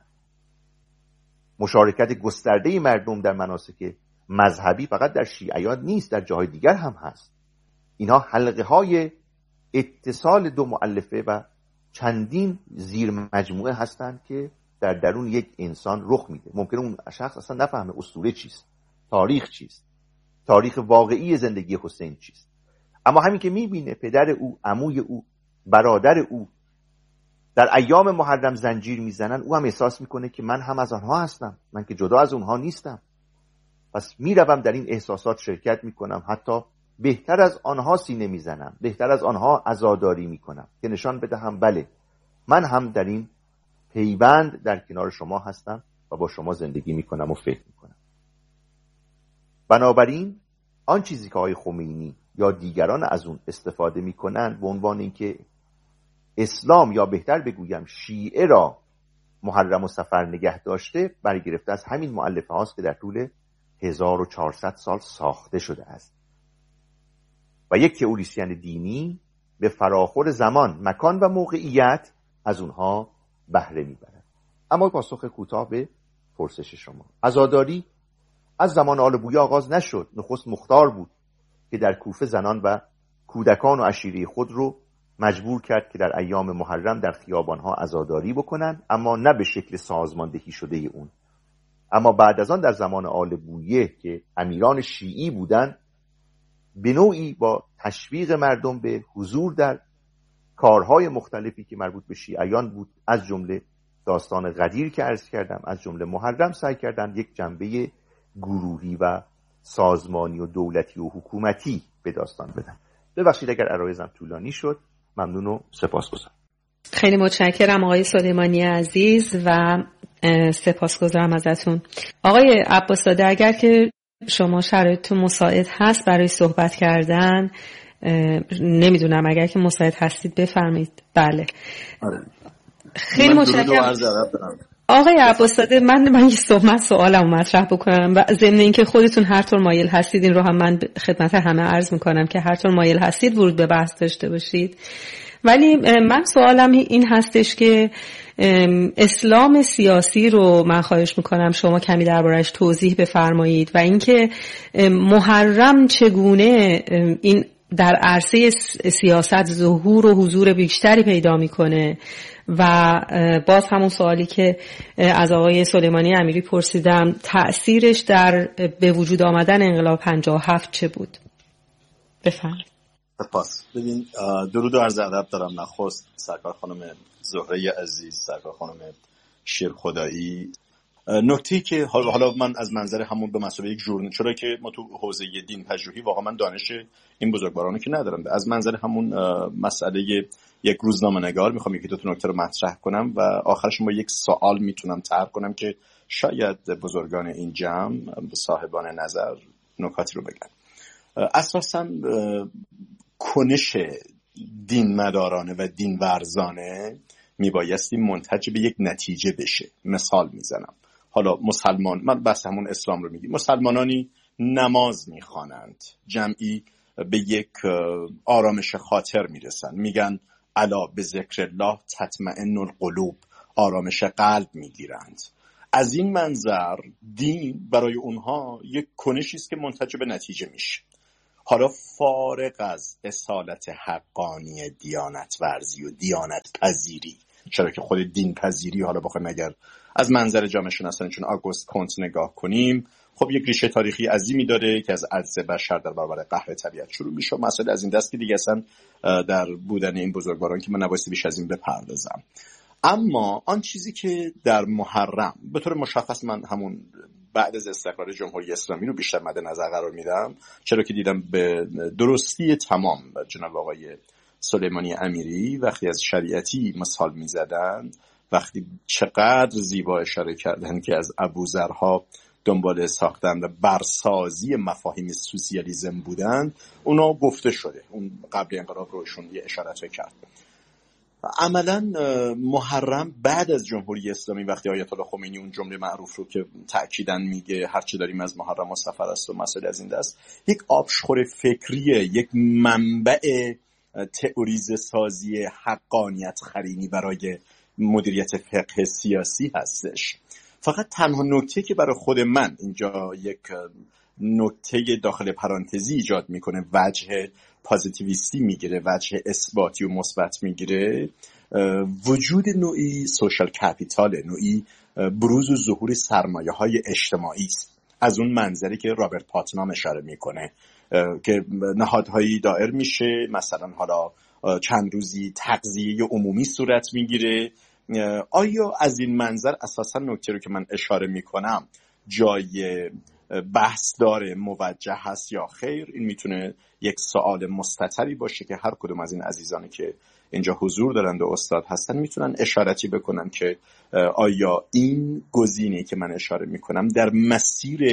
مشارکت گسترده مردم در مناسک مذهبی فقط در شیعیان نیست، در جاهای دیگر هم هست. اینها حلقه های اتصال دو مؤلفه و چندین زیر مجموعه هستند که در درون یک انسان رخ میده. ممکنه اون شخص اصلا نفهمه اسطوره چیست، تاریخ چیست، تاریخ واقعی زندگی حسین چیست، اما همین که میبینه پدر او، عموی او، برادر او در ایام محرم زنجیر میزنن، او هم احساس میکنه که من هم از آنها هستم، من که جدا از اونها نیستم. پس میروم در این احساسات شرکت میکنم، حتی بهتر از آنها سینه میزنم، بهتر از آنها عزاداری میکنم که نشان بدهم بله من هم در این پیوند در کنار شما هستم و با شما زندگی میکنم و فکر میکنم. بنابراین آن چیزی که آقای خمینی یا دیگران از اون استفاده میکنن به عنوان اینکه اسلام یا بهتر بگویم شیعه را محرم و سفر نگه داشته، برگرفته از همین مؤلفه هاست که در طول هزار و چهارصد سال ساخته شده است و یک تئوریسین دینی به فراخور زمان، مکان و موقعیت از اونها بهره میبرد. اما پاسخ کوتاه به پرسش شما، عزاداری از زمان آل بویه آغاز نشد. نخست مختار بود که در کوفه زنان و کودکان و عشیره خود رو مجبور کرد که در ایام محرم در خیابانها عزاداری بکنن، اما نه به شکل سازماندهی شده اون. اما بعد از آن در زمان آل بویه که امیران شیعی بودن، به نوعی با تشویق مردم به حضور در کارهای مختلفی که مربوط به شیعیان بود، از جمله داستان غدیر که عرض کردم، از جمله محرم، سعی کردن یک جنبه گروهی و سازمانی و دولتی و حکومتی به داستان بدن. ببخشید اگر عرایزم طولانی شد، ممنون و سپاسگزارم. خیلی متشکرم آقای سلیمانی عزیز و سپاسگزارم ازتون. آقای عباس‌زاده، اگر که شما شرایطتون مساعد هست برای صحبت کردن، نمیدونم اگر که مساعد هستید بفرمایید. بله. آره. خیلی متشکرم. آقای عباس‌زاده، من من یه صحبت سوالمو مطرح بکنم و ضمن اینکه خودتون هر طور مایل هستید این رو هم من خدمت همه عرض میکنم که هر طور مایل هستید ورود به بحث داشته باشید. ولی من سوالم این هستش که اسلام سیاسی رو من خواهش میکنم شما کمی درباره‌اش توضیح بفرمایید و اینکه محرم چگونه این در عرصه سیاست ظهور و حضور بیشتری پیدا میکنه و باز همون سوالی که از آقای سلیمانی امیری پرسیدم، تأثیرش در به وجود آمدن انقلاب پنجاه و هفت چه بود؟ بفرمایید. سپاس. ببین، درود و عرض ادب دارم. نخست سرکار خانم زهره عزیز، سرکار خانم شیرخدایی. نکته‌ای که حالا من از منظر همون به مسابقه یک ژورنال، چرا که ما تو حوزه دین پژوهی واقعا من دانش این بزرگوارانو که ندارم، از منظر همون مسئله یک روزنامه‌نگار میخوام یکی دو تا نکته رو مطرح کنم و آخرش با یک سوال میتونم طرح کنم که شاید بزرگان این جمع، صاحبان نظر، نکاتی رو بگن. اساساً کنش دین مدارانه و دین ورزانه میبایستی منتج به یک نتیجه بشه. مثال میزنم، حالا مسلمان، من بس همون اسلام رو میگیم، مسلمانانی نماز میخوانند، جمعی به یک آرامش خاطر میرسن، میگن الا به ذکر الله تطمئن القلوب، آرامش قلب میگیرند. از این منظر دین برای اونها یک کنشی است که منتج به نتیجه میشه. حالا فارغ از اصالت حقانی دیانت ورزی و دیانت پذیری، چرا که خود دین پذیری حالا بخوایم اگر از منظر جامعه شناسانی چون آگوست کنت نگاه کنیم، خب یک ریشه تاریخی عظیمی داره که از عجز بشر در برابر قهر طبیعت شروع میشه. مسئله از این دست که دیگه اصلا در بودن این بزرگواران که من نبایستی بیش از این بپردازم. اما آن چیزی که در محرم به طور مشخص من همون بعد از استقرار جمهوری اسلامی رو بیشتر مد نظر قرار میدم، چرا که دیدم به درستی تمام جناب آقای سلیمانی امیری وقتی از شریعتی مثال میزدن، وقتی چقدر زیبا اشاره کردن که از ابوذرها دنبال ساختن و برسازی مفاهیم سوسیالیسم بودن، اونا گفته شده، اون قبل انقلاب روشون یه اشارت کرد. عملا محرم بعد از جمهوری اسلامی وقتی آیت الله خمینی اون جمله معروف رو که تأکیداً میگه هر چه داریم از محرم مستفر است و مسئله از این دست، یک آبشخور فکریه، یک منبع تئوریزه سازی حقانیت خرینی برای مدیریت فقه سیاسی هستش. فقط تنها نکته که برای خود من اینجا یک نکته داخل پرانتزی ایجاد میکنه، وجه پازیتیویستی میگیره، وجه اثباتی و مثبت میگیره، وجود نوعی سوشال کپیتال، نوعی بروز و ظهور سرمایه های اجتماعی است، از اون منظری که رابرت پاتنام اشاره میکنه که نهادهایی دایر میشه، مثلا حالا چند روزی تغذیه عمومی صورت میگیره. آیا از این منظر اساسا نکته رو که من اشاره میکنم جای بحث داره، موجه هست یا خیر؟ این میتونه یک سوال مستتری باشه که هر کدوم از این عزیزانی که اینجا حضور دارند و استاد هستن میتونن اشارتی بکنن که آیا این گزینه‌ای که من اشاره میکنم در مسیر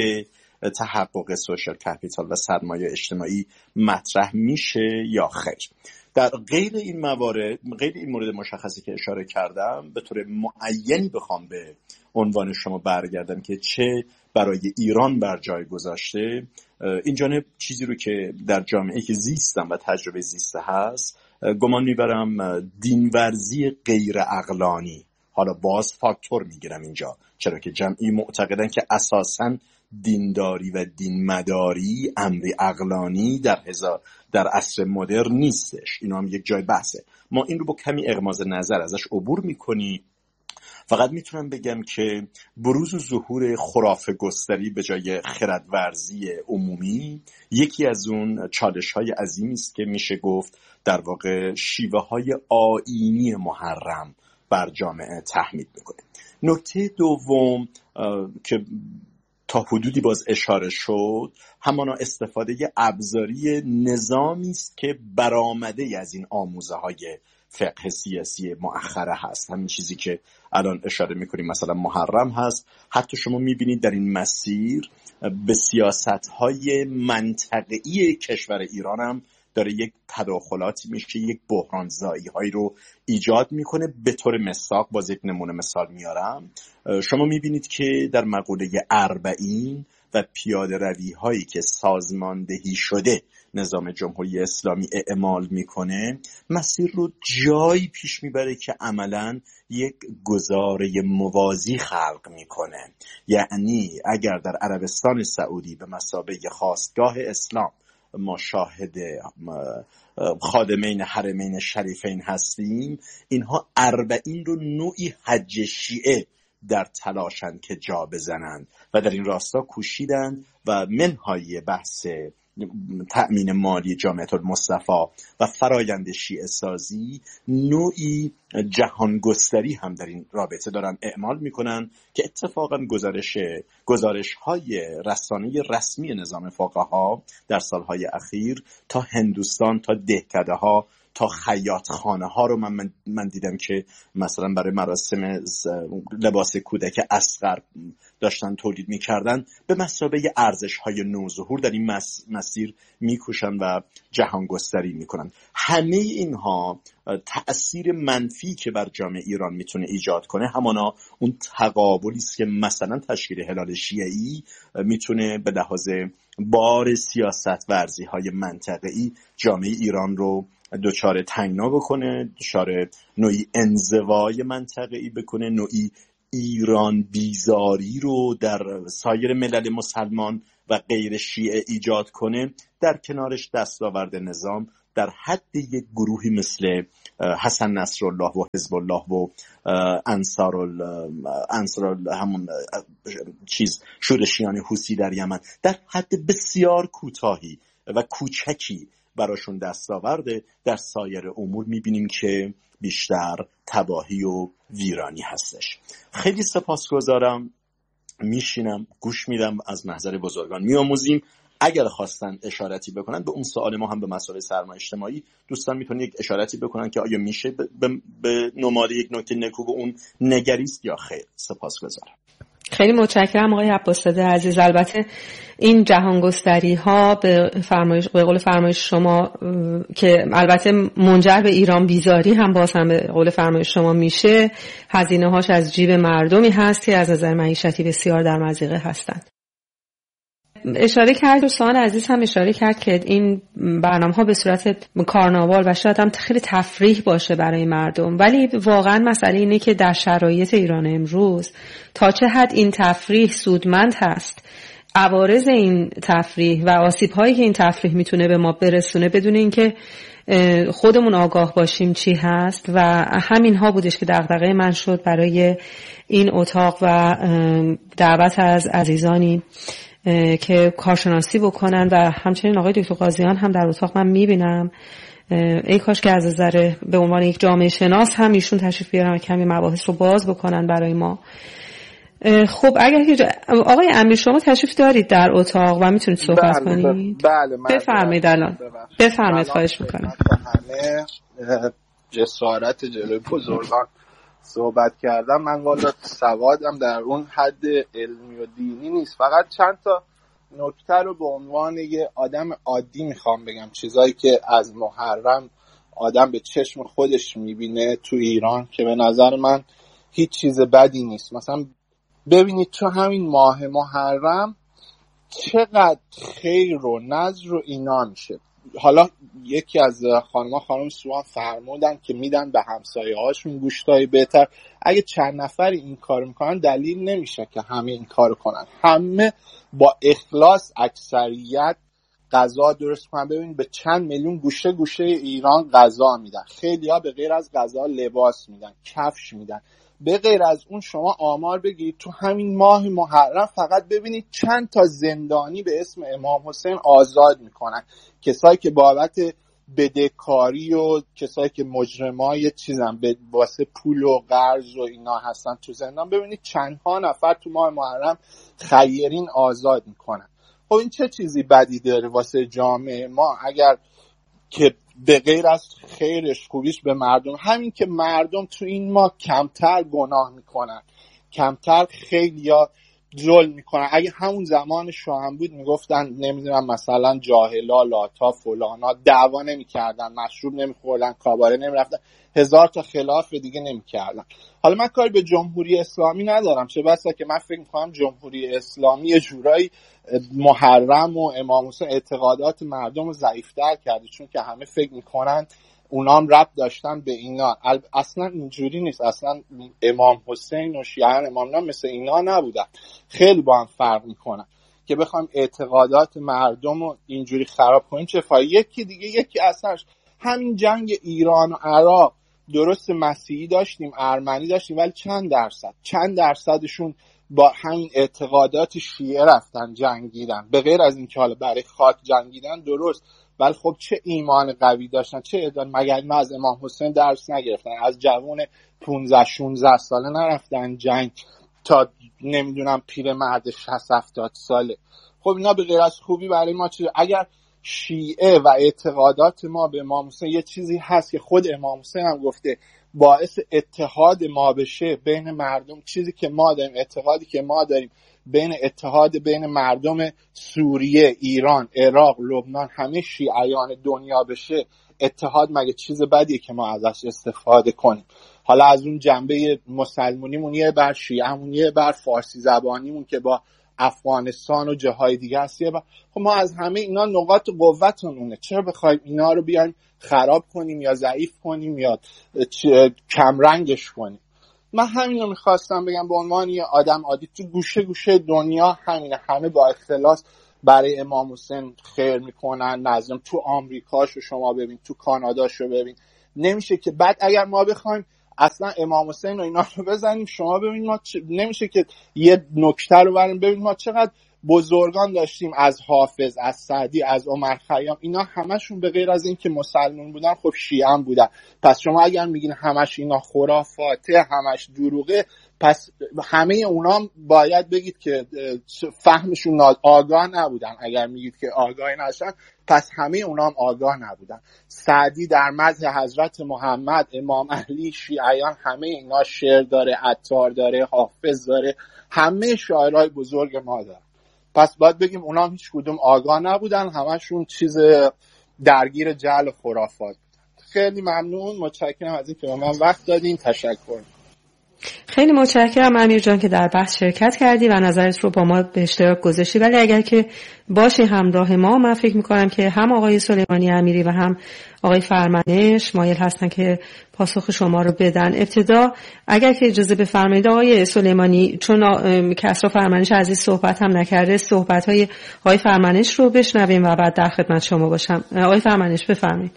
تحقق سوشال کپیتال و سرمایه اجتماعی مطرح میشه یا خیر؟ در غیر این موارد، غیر این مورد مشخصی که اشاره کردم، به طور معینی بخوام به عنوان شما برگردم که چه برای ایران بر جای گذاشته، این جانب چیزی رو که در جامعه که زیستم و تجربه زیسته هست، گمان میبرم دینورزی غیر عقلانی، حالا باز فاکتور میگیرم اینجا، چرا که جمعی معتقدن که اساساً دینداری و دین مداری امری عقلانی در هزار در عصر مدرن نیستش. اینو هم یک جای بحثه، ما این رو با کمی اغماض نظر ازش عبور میکنی. فقط میتونم بگم که بروز و ظهور خرافه گستری به جای خردورزی عمومی یکی از اون چالش های عظیمی است که میشه گفت در واقع شیوه های آیینی محرم بر جامعه تحمیل میکنه. نکته دوم که تا حدودی باز اشاره شد، همانا استفاده ابزاری نظامی است که برآمده از این آموزه های فقه سیاسی مؤخره هست. همین چیزی که الان اشاره میکنیم مثلا محرم هست، حتی شما میبینید در این مسیر به سیاست های منطقه‌ای کشور ایران هم داره یک تداخلاتی میشه، یک بحرانزایی هایی رو ایجاد میکنه. به طور مثال باز یک نمونه مثال میارم، شما میبینید که در مقوله اربعین و پیاده روی هایی که سازماندهی شده نظام جمهوری اسلامی اعمال میکنه، مسیر رو جایی پیش میبره که عملاً یک گزاره موازی خلق میکنه. یعنی اگر در عربستان سعودی به مثابه خاستگاه اسلام ما شاهد خادمین حرمین شریفین هستیم، اینها اربعین رو نوعی حج شیعه در تلاشن که جا بزنند و در این راستا کوشیدند و منهای بحث تأمین مالی جامعه المصطفی و فرایند شیعه سازی نوعی جهانگستری هم در این رابطه دارن اعمال میکنن که اتفاقا گزارش گزارش های رسانه رسمی نظام فقها در سالهای اخیر تا هندوستان، تا دهکده ها، تا خیاط خانه ها رو من, من دیدم که مثلا برای مراسم لباس کودک اصغر داشتن تولید میکردن، به مثابه ارزش های نوظهور در این مسیر میکوشن و جهان گستری میکنن. همه اینها تأثیر منفی که بر جامعه ایران میتونه ایجاد کنه همانا اون تقابلی است که مثلا تشکیل هلال شیعی میتونه به لحاظ بار سیاست ورزی های منطقه‌ای جامعه ایران رو دچار تنگنا بکنه، دچار نوعی انزوای منطقه‌ای بکنه، نوعی ایران بیزاری رو در سایر ملل مسلمان و غیر شیعه ایجاد کنه، در کنارش دستاورد نظام در حد یک گروهی مثل حسن نصرالله و حزب الله و انصار انصار همون چیز شورشیان حوثی در یمن در حد بسیار کوتاهی و کوچکی براشون دستاورده. در سایر امور میبینیم که بیشتر تباهی و ویرانی هستش. خیلی سپاسگزارم، میشینم گوش میدم، از محضر بزرگان میآموزیم. اگر خواستن اشارتی بکنن به اون سوال ما هم به مسائل سرمایه اجتماعی، دوستان میتونن یک اشارتی بکنن که آیا میشه به, به نماد یک نکته نکو به اون نگریست یا خیر. سپاسگزارم. خیلی متشکرم آقای عباس‌زاده عزیز. البته این جهانگستری ها به فرمایش به قول فرمایش شما که البته منجر به ایران بیزاری هم باز هم به قول فرمایش شما میشه، هزینه هاش از جیب مردمی هست که از نظر معیشتی بسیار در مضیقه هستند. اشاره کرد دوستان عزیز هم اشاره کرد که این برنامه‌ها به صورت کارناوال و شاید هم خیلی تفریح باشه برای مردم، ولی واقعا مسئله اینه که در شرایط ایران امروز تا چه حد این تفریح سودمند هست، عوارض این تفریح و آسیب‌هایی که این تفریح میتونه به ما برسونه بدون اینکه خودمون آگاه باشیم چی هست. و همین ها بودش که دغدغه من شد برای این اتاق و دعوت از عزیزانی که کارشناسی بکنن و همچنین آقای دکتر قاضیان هم در اتاق من میبینم. ای کاش که از نظر به عنوان یک جامعه شناس هم ایشون تشریف بیارن و کمی مباحث رو باز بکنن برای ما. خب اگر که آقای امیر شما تشریف دارید در اتاق و میتونید صحبت بله کنید. بله بفرمایید الان. بفرمایید خواهش میکنم. همه جسارت جلوی بزرگان صحبت کردم. من والا سوادم در اون حد علمی و دینی نیست، فقط چند تا نکته رو به عنوان یه آدم عادی میخوام بگم، چیزایی که از محرم آدم به چشم خودش میبینه تو ایران که به نظر من هیچ چیز بدی نیست. مثلا ببینید تو همین ماه محرم چقدر خیر و نذر و اینا میشه. حالا یکی از خانم‌ها خانم سوان فرمودن که میدن به همسایه هاشون گوشتای بهتر. اگه چند نفر این کار میکنن دلیل نمیشه که همه این کار کنن. همه با اخلاص اکثریت غذا درست کنن. ببین به چند میلیون گوشه گوشه ایران غذا میدن. خیلی ها به غیر از غذا لباس میدن، کفش میدن. به غیر از اون شما آمار بگیرید تو همین ماه محرم فقط ببینید چند تا زندانی به اسم امام حسین آزاد میکنن. کسایی که بابت بدهکاری و کسایی که مجرمای چیزن به واسه پول و قرض و اینا هستن تو زندان، ببینید چندها نفر تو ماه محرم خیرین آزاد میکنن. خب این چه چیزی بدی داره واسه جامعه ما اگر که به غیر از خیرش خوبیش به مردم؟ همین که مردم تو این ماه کمتر گناه میکنن، کمتر خیلی یا ظلم میکنن. اگه همون زمان شاهن بود میگفتن نمیدونم مثلا جاهلا لاتا فلانا دعوا نمیکردن، مشروب نمیخوردن، کاباره نمیرفتن، هزار تا خلاف دیگه نمیکردن. حالا من کاری به جمهوری اسلامی ندارم، چه بسا که من فکر میکنم جمهوری اسلامی یه جورایی محرم و امام حسین اعتقادات مردم رو ضعیف‌تر کرده، چون که همه فکر میکنن اونام ربط داشتن به اینا. اصلا اینجوری نیست. اصلا امام حسین و شیعیان امامیان مثل اینا نبودن، خیلی با هم فرق میکنن که بخوایم اعتقادات مردم رو اینجوری خراب کنیم چه فایده. یکی دیگه یکی اصلاش همین جنگ ایران و عراق، درست مسیحی داشتیم ارمنی داشتیم، ولی چند درصد چند درصدشون با همین اعتقادات شیعه رفتن جنگیدن، به غیر از این که حالا برای خاک جنگیدن درست، ولی خب چه ایمان قوی داشتن، چه ادان. مگر ما از امام حسین درس نگرفتن؟ از جوان پانزده شانزده ساله نرفتن جنگ تا نمیدونم پیرمرد شصت هفتاد ساله؟ خب اینا به غیر از خوبی برای ما چیه؟ اگر شیعه و اعتقادات ما به امام حسین یه چیزی هست که خود امام حسین هم گفته باعث اتحاد ما بشه بین مردم، چیزی که ما داریم، اعتقادی که ما داریم بین اتحاد بین مردم سوریه، ایران، عراق، لبنان، همه شیعیان دنیا بشه، اتحاد مگه چیز بدیه که ما ازش استفاده کنیم؟ حالا از اون جنبه مسلمونیمون یه بر، شیعهمون یه بر، فارسی زبانیمون که با افغانستان و جاهای دیگه هست یه بر. خب ما از همه اینا نقاط قوتمونه، چرا بخوایم اینا رو بیایم خراب کنیم یا ضعیف کنیم یا کمرنگش کنیم؟ من همین رو میخواستم بگم به عنوان یه آدم عادی تو گوشه گوشه دنیا همینه، همه با اختلاس برای امام حسین خیر میکنن، نظرم تو آمریکاشو شما ببین، تو کاناداشو ببین. نمیشه که بعد اگر ما بخوایم اصلا امام حسین و اینا رو بزنیم، شما ببین ما چ... نمیشه که یه نکته رو بریم ببین ما چقدر بزرگان داشتیم، از حافظ، از سعدی، از عمر خیام، اینا همشون به غیر از این که مسلمان بودن خب شیعه هم بودن. پس شما اگر میگین همش اینا خرافاته، همش دروغه، پس همه اونا باید بگید که فهمشون آگاه نبودن. اگر میگید که آگاه نشن پس همه اونا هم آگاه نبودن. سعدی در مدح حضرت محمد، امام علی، شیعیان، همه اینا شعر داره، عطار داره، حافظ داره، همه شاعرای بزرگ ما داره. پس باید بگیم اونا هم هیچ کدوم آگاه نبودن، همشون چیز درگیر جهل و خرافات بودن. خیلی ممنون، متشکرم از اینکه به من وقت دادین. تشکر. خیلی متشکرم امیر جان که در بحث شرکت کردی و نظرت رو با ما به اشتراک گذاشتی. ولی اگر که باشی همراه ما، من فکر می‌کنم که هم آقای سلیمانی امیری و هم آقای فرمانش مایل هستن که پاسخ شما رو بدن. ابتدا اگر که اجازه بفرمایید آقای سلیمانی، چون کسرا فرمانش عزیز صحبت هم نکرده، صحبت‌های آقای فرمانش رو بشنویم و بعد در خدمت شما باشم. آقای فرمانش بفرمایید.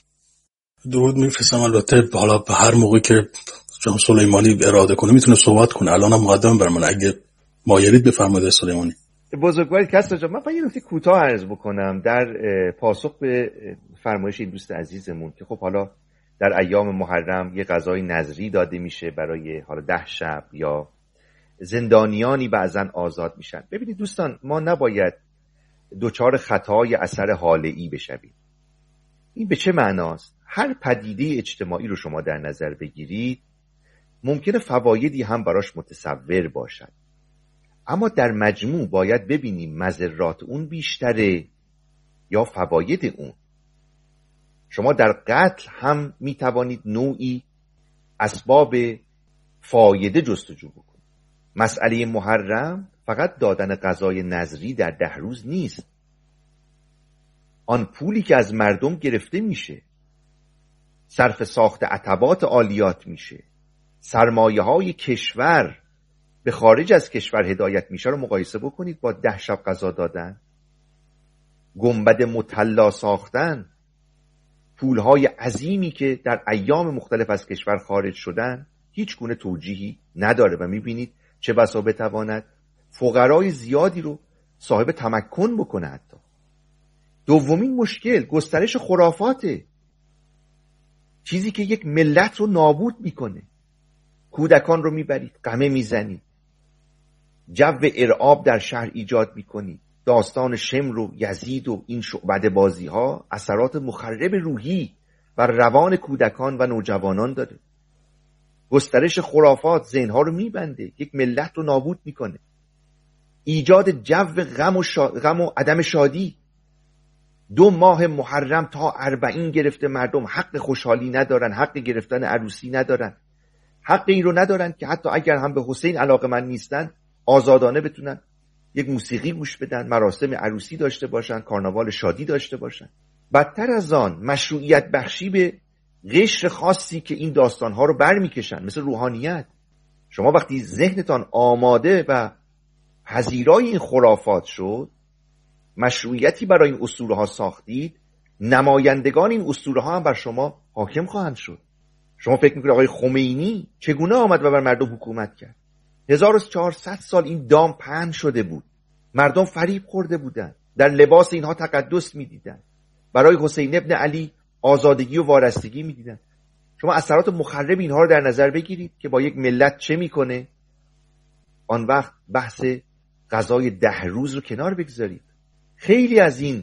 درود میفرستم. البته حالا به هر موقع که جناب سلیمانی اراده کنه میتونه صحبت کنه. الان هم مقدم بر من، اگه مایلید بفرمایید سلیمانی. بزرگوارید کسرا جان، من فقط یه نکته کوتاه عرض بکنم در پاسخ به فرمایش این دوست عزیزمون که خب حالا در ایام محرم یه غذای نذری داده میشه برای حالا ده شب یا زندانیانی بعضن آزاد میشن. ببینید دوستان، ما نباید دوچار خطای اثر حاله‌ای بشویم. این به چه معناست؟ هر پدیده اجتماعی رو شما در نظر بگیرید ممکنه فوایدی هم براش متصور باشد، اما در مجموع باید ببینیم مضرات اون بیشتره یا فواید اون. شما در قتل هم میتوانید نوعی اسباب فایده جستجو بکنید. مسئله محرم فقط دادن غذای نذری در ده روز نیست. آن پولی که از مردم گرفته میشه، صرف ساخت عتبات عالیات میشه، سرمایه های کشور به خارج از کشور هدایت میشه رو مقایسه بکنید با ده شب غذا دادن، گنبد مطلا ساختن، پولهای عظیمی که در ایام مختلف از کشور خارج شدن. هیچ گونه توجیهی نداره و میبینید چه بسا بتواند فقرای زیادی رو صاحب تمکن بکنه. حتی دومین مشکل گسترش خرافاته، چیزی که یک ملت رو نابود میکنه. کودکان رو میبرید قمه میزنید، جو ارعاب در شهر ایجاد میکنید. داستان شمر و یزید و این شعبده بازی ها اثرات مخرب روحی بر روان کودکان و نوجوانان داره. گسترش خرافات ذهنها رو میبنده، یک ملت رو نابود میکنه. ایجاد جو غم و, شا... غم و عدم شادی. دو ماه محرم تا اربعین گرفته مردم حق خوشحالی ندارن، حق گرفتن عروسی ندارن، حق این رو ندارن که حتی اگر هم به حسین علاقه‌مند نیستن آزادانه بتونن یک موسیقی گوش بدن، مراسم عروسی داشته باشن، کارناوال شادی داشته باشن. بدتر از آن مشروعیت بخشی به قشر خاصی که این داستانها رو برمیکشن، مثل روحانیت. شما وقتی ذهنتان آماده و پذیرای این خرافات شد، مشروعیتی برای این اسطوره ها ساختید، نمایندگان این اسطوره ها هم بر شما حاکم خواهند شد. شما فکر میکنید آقای خمینی چگونه آمد و بر مردم حکومت کرد؟ هزار و چهارصد سال این دام پهن شده بود، مردم فریب خورده بودند، در لباس اینها تقدس میدیدند، برای حسین ابن علی آزادگی و وارستگی میدیدند. شما اثرات مخرب اینها رو در نظر بگیرید که با یک ملت چه میکنه. آن وقت بحث غذای ده روز رو کنار بگذارید. خیلی از این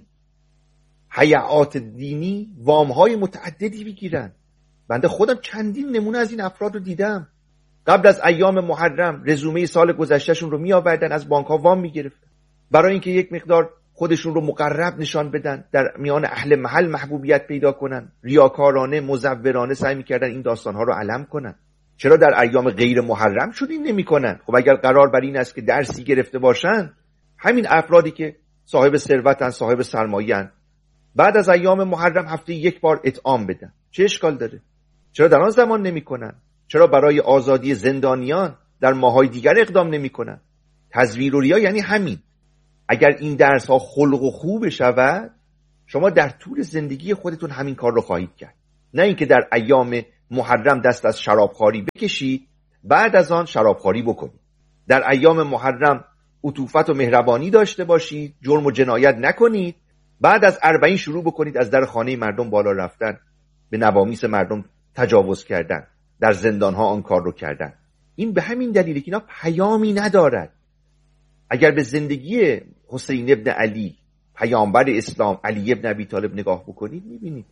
هیئات دینی وامهای متعددی میگیرن. بنده خودم چندین نمونه از این افراد رو دیدم. قبل از ایام محرم رزومه سال گذشتهشون رو می آوردن، از بانک ها وام می گرفتن برای اینکه یک مقدار خودشون رو مقرب نشان بدن، در میان اهل محل محبوبیت پیدا کنن. ریاکارانه، مزورانه سعی میکردن این داستان ها رو علم کنن. چرا در ایام غیر محرم شدین نمی کنن؟ خب اگر قرار بر این است که درسی گرفته باشن، همین افرادی که صاحب ثروتن، صاحب سرمایه‌اند، بعد از ایام محرم هفته یک بار اطعام بدن، چه اشکال داره؟ چرا در آن زمان نمی کنن؟ چرا برای آزادی زندانیان در ماهای دیگر اقدام نمی‌کنند؟ تزویر و ریا یعنی همین. اگر این درس ها خلق و خوب شود، شما در طول زندگی خودتون همین کار رو خواهید کرد. نه اینکه در ایام محرم دست از شرابخواری بکشید، بعد از آن شرابخواری بکنید. در ایام محرم عطوفت و مهربانی داشته باشید، جرم و جنایت نکنید، بعد از اربعین شروع بکنید از در خانه مردم بالا رفتن، به نوامیس مردم تجاوز کردن، در زندانها آن کار رو کردن. این به همین دلیله که اینا پیامی ندارد. اگر به زندگی حسین ابن علی، پیامبر اسلام، علی ابن ابی طالب نگاه بکنید، میبینید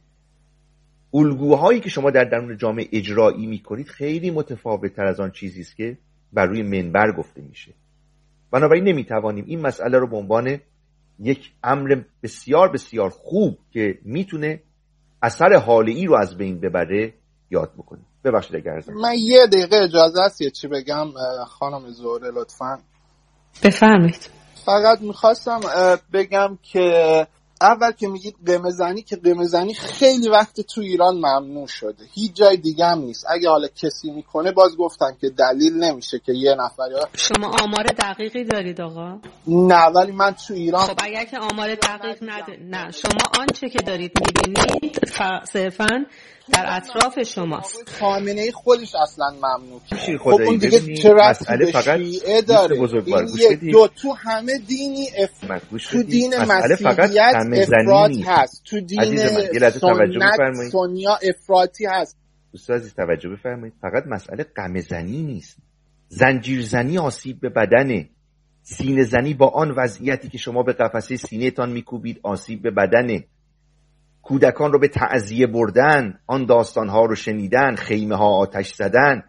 الگوهایی که شما در درون جامعه اجرایی میکنید خیلی متفاوت تر از آن چیزی است که بر روی منبر گفته میشه. بنابراین نمیتوانیم این مسئله رو به عنوان یک امر بسیار بسیار خوب که میتونه اثر حالی رو از بین ببره یاد بکنیم. ببخشید اگر ازم من یه دقیقه اجازه است یه چی بگم خانم زهره لطفاً. بفرمایید. فقط میخواستم بگم که اول که میگید قمه زنی، که قمه زنی خیلی وقت تو ایران ممنوع شده، هیچ جای دیگه هم نیست. اگه حالا کسی میکنه باز گفتن که دلیل نمیشه که یه نفر یا شما آمار دقیقی دارید آقا؟ نه، ولی من تو ایران خب اگر که آمار دقیق نده، نه شما آنچه که دارید میبینید صرفاً در اطراف شماست. خامنه‌ای خودش اصلا ممنوع شیر خب اون دیگه چه مسئله فقط شیعه داره، این دو تو همه دینی اف... تو دین مسیحیت افراط هست، تو دین سنت سنیا افراطی هست. دوست عزیز توجه بفرمایید، فقط مسئله قمه زنی نیست، زنجیر زنی آسیب به بدنه، سینه زنی با آن وضعیتی که شما به قفسه سینه تان میکوبید آسیب به بدنه، کودکان رو به تعزیه بردن، آن داستانها رو شنیدن، خیمه ها آتش زدن،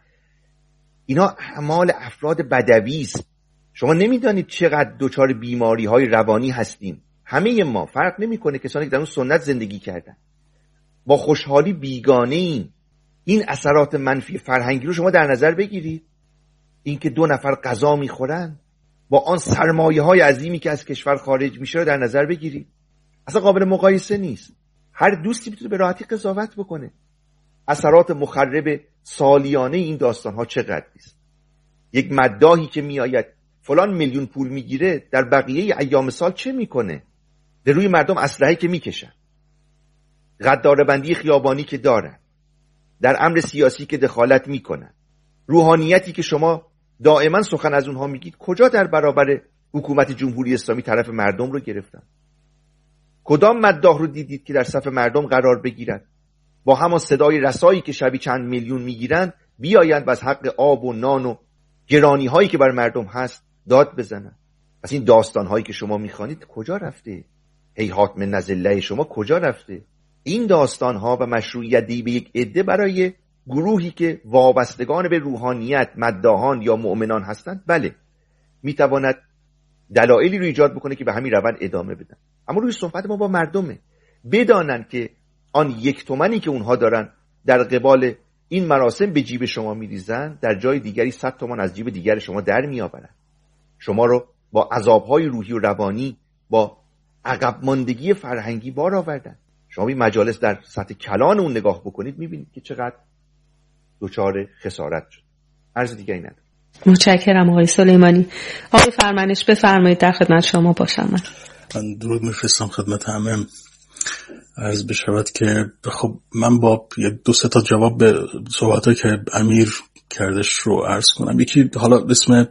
اینا اعمال افراد بدوی است. شما نمیدانید چقدر دچار بیماری های روانی هستیم. همه ما، فرق نمیکنه کسانی که در اون سنت زندگی کردن، با خوشحالی بیگانه ایم. این اثرات منفی فرهنگی رو شما در نظر بگیرید. اینکه دو نفر غذا میخورن با آن سرمایه های عظیمی که از کشور خارج میشه رو در نظر بگیرید. اصلا قابل مقایسه نیست. هر دوستی میتونه به راحتی قضاوت بکنه. اثرات مخرب سالیانه این داستان ها چقدر است. یک مداحی که میآید فلان میلیون پول میگیره، در بقیه ایام سال چه میکنه؟ به روی مردم اسلحه که میکشن، غداره‌بندی خیابانی که دارن، در امر سیاسی که دخالت میکنن، روحانیتی که شما دائما سخن از اونها میگید، کجا در برابر حکومت جمهوری اسلامی طرف مردم رو گرفتن؟ کدام مداح رو دیدید که در صف مردم قرار بگیرد، با همان صدای رسایی که شبی چند میلیون میگیرن بیایند و از حق آب و نان و گرانی هایی که بر مردم هست داد بزنن؟ پس این داستان هایی که شما میخوانید کجا رفته؟ هیهات من نزله شما کجا رفته؟ این داستان ها و مشروعیت دی به یک عده برای گروهی که وابستگان به روحانیت، مداحان یا مؤمنان هستند، بله میتواند دلایلی رو ایجاد بکنه که به همین روند ادامه بدن. اما روی صحبت ما با مردمه، بدانن که آن یک تومنی که اونها دارن در قبال این مراسم به جیب شما میریزن، در جای دیگری صد تومان از جیب دیگر شما در میآورن. شما رو با عذابهای روحی و روانی، با عقب ماندگی فرهنگی بار آوردن. شما این مجالس در سطح کلان اون نگاه بکنید، میبینید که چقدر دچار خسارت شد. عرض دیگری ندارم. متشکرم آقای سلیمانی. آقای فرمانش بفرمایید، در خدمت شما باشم. من من درود میفرستم خدمت همه. عرض بشود که خب من با دو سه تا جواب به صحبتایی که امیر کردش رو عرض کنم. یکی حالا اسم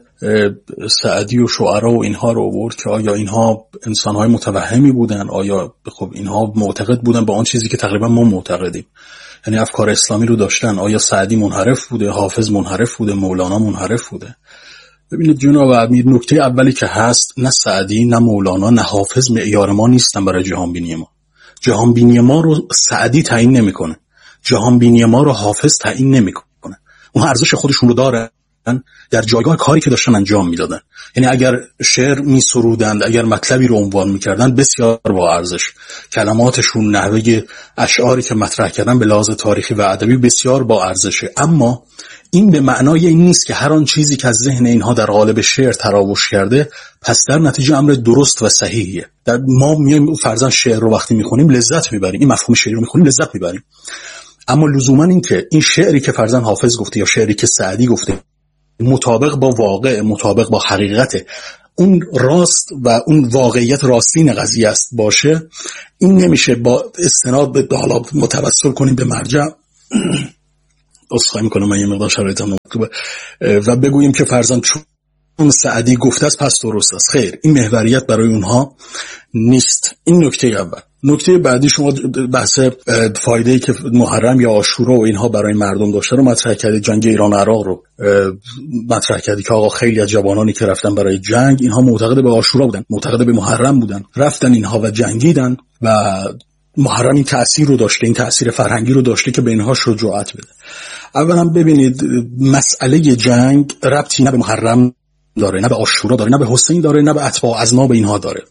سعدی و شعرا و اینها رو آورد که آیا اینها انسان‌های متوهمی بودن، آیا خب اینها معتقد بودن با آن چیزی که تقریبا ما معتقدیم، یعنی افکار اسلامی رو داشتن. آیا سعدی منحرف بوده، حافظ منحرف بوده، مولانا منحرف بوده؟ ببینید جناب امیر، نکته اولی که هست، نه سعدی نه مولانا نه حافظ معیار ما نیستن برای جهان بینی ما. جهان بینی ما رو سعدی تعیین نمیکنه، جهان بینی ما رو حافظ تعیین نمیکنه. اون ارزش خودشون رو دارن در جایگاه کاری که داشتن انجام میدادن. یعنی اگر شعر میسرودند، اگر مطلبی رو عنوان میکردن، بسیار با ارزش. کلماتشون، نحوه اشعاری که مطرح کردن به لحاظ تاریخی و ادبی بسیار با ارزشه. اما این به معنای این نیست که هر آن چیزی که از ذهن اینها در قالب شعر تراوش کرده پس در نتیجه امر درست و صحیحیه. در ما میایم فرضاً شعر رو وقتی میخونیم لذت میبریم، این مفهوم شعر رو میخونیم لذت میبریم، اما لزوما این که این شعری که فرزند حافظ گفته یا شعری که سعدی گفته مطابق با واقع، مطابق با حقیقت اون راست و اون واقعیت راستین قضیه است باشه، این نمیشه با استناد به حالا متوسل کنیم به مرجع اصخایی میکنم من یه مقدار شرایطم نمکتوبه و بگوییم که فرزند چون سعدی گفته است پس درست است. خیر، این محوریت برای اونها نیست. این نکته اول. نکته بعدی، شما بحث فایده‌ای که محرم یا عاشورا و اینها برای مردم داشته رو مطرح کردید، جنگ ایران و عراق رو مطرح کردید که آقا خیلی از جوانانی که رفتن برای جنگ اینها معتقد به عاشورا بودن، معتقد به محرم بودن، رفتن اینها و جنگیدن و محرم این تأثیر رو داشته، این تأثیر فرهنگی رو داشته که به اینها شجاعت بده. اولا ببینید مسئله جنگ ربطی نه به محرم داره، نه به عاشورا داره، نه به حسین داره، نه به اتباع اذناب اینها داره.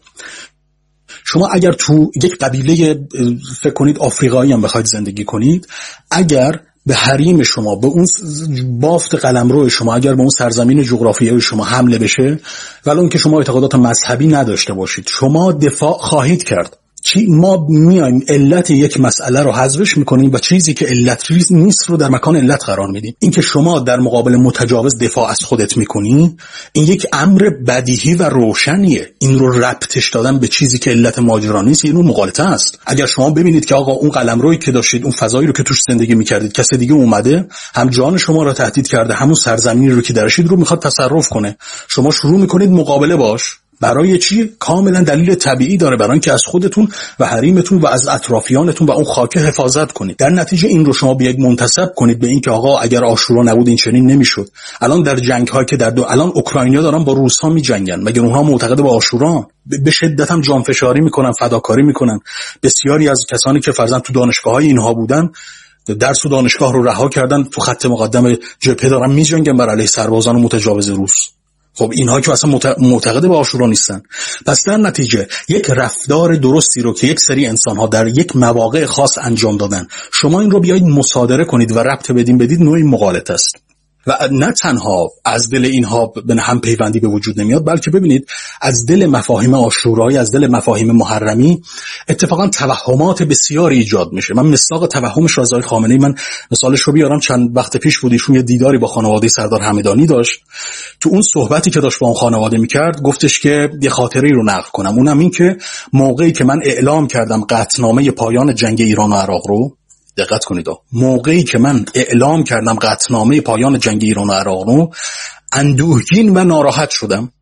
شما اگر تو یک قبیله فکر کنید آفریقایی هم بخواید زندگی کنید، اگر به حریم شما، به اون بافت قلمرو شما، اگر به اون سرزمین جغرافیایی شما حمله بشه، ولی اون که شما اعتقادات مذهبی نداشته باشید، شما دفاع خواهید کرد. چی ما میایم علت یک مسئله رو حذفش میکنیم و چیزی که علت نیست رو در مکان علت قرار میدیم. این که شما در مقابل متجاوز دفاع از خودت میکنی، این یک امر بدیهی و روشنیه. این رو ربطش دادن به چیزی که علت ماجرا نیست، این رو مغالطه است. اگر شما ببینید که آقا اون قلمرویی که داشتید، اون فضایی رو که توش زندگی میکردید، کس دیگه اومده هم جان شما رو تهدید کرده، همون سرزمینی رو که درشید رو میخواد تصرف کنه، شما شروع میکنید مقابله باش. برای چی؟ کاملا دلیل طبیعی داره، برای اینکه از خودتون و حریمتون و از اطرافیانتون و اون خاک حفاظت کنید. در نتیجه این رو شما بیاید منتسب کنید به این که آقا اگر عاشورا نبود این چنین نمیشد. الان در جنگ های که در دو الان اوکراینیا دارن با روس ها میجنگن، مگر اونها معتقد به عاشورا؟ به شدت هم جانفشاری میکنن، فداکاری میکنن. بسیاری از کسانی که فرضاً تو دانشگاه های اینها بودن، درس و دانشگاه رو رها کردن، تو خط مقدم جبهه دارن میجنگن بر علیه سربازان متجاوز روس. خب اینها که اصلا معتقد به عاشورا نیستن. پس در نتیجه یک رفتار درستی رو که یک سری انسان‌ها در یک مواقع خاص انجام دادن، شما این رو بیایید مصادره کنید و ربط بدین بدید، نوعی مغالطه است. و نه تنها از دل اینها به هم پیوندی به وجود نمیاد، بلکه ببینید از دل مفاهیم عاشورایی، از دل مفاهیم محرمی اتفاقا توهمات بسیاری ایجاد میشه. من مصداق توهمش را از آقای خامنه‌ای، من مثالش رو بیارم، چند وقت پیش بود ایشون یه دیداری با خانواده سردار همدانی داشت. تو اون صحبتی که داشت با اون خانواده میکرد گفتش که یه خاطره‌ای رو نقل کنم، اونم این که موقعی که من اعلام کردم قطعنامه پایان جنگ ایران و عراق رو، دقت کنید، موقعی که من اعلام کردم قطعنامه پایان جنگ ایران و عراق رو، اندوهگین و ناراحت شدم.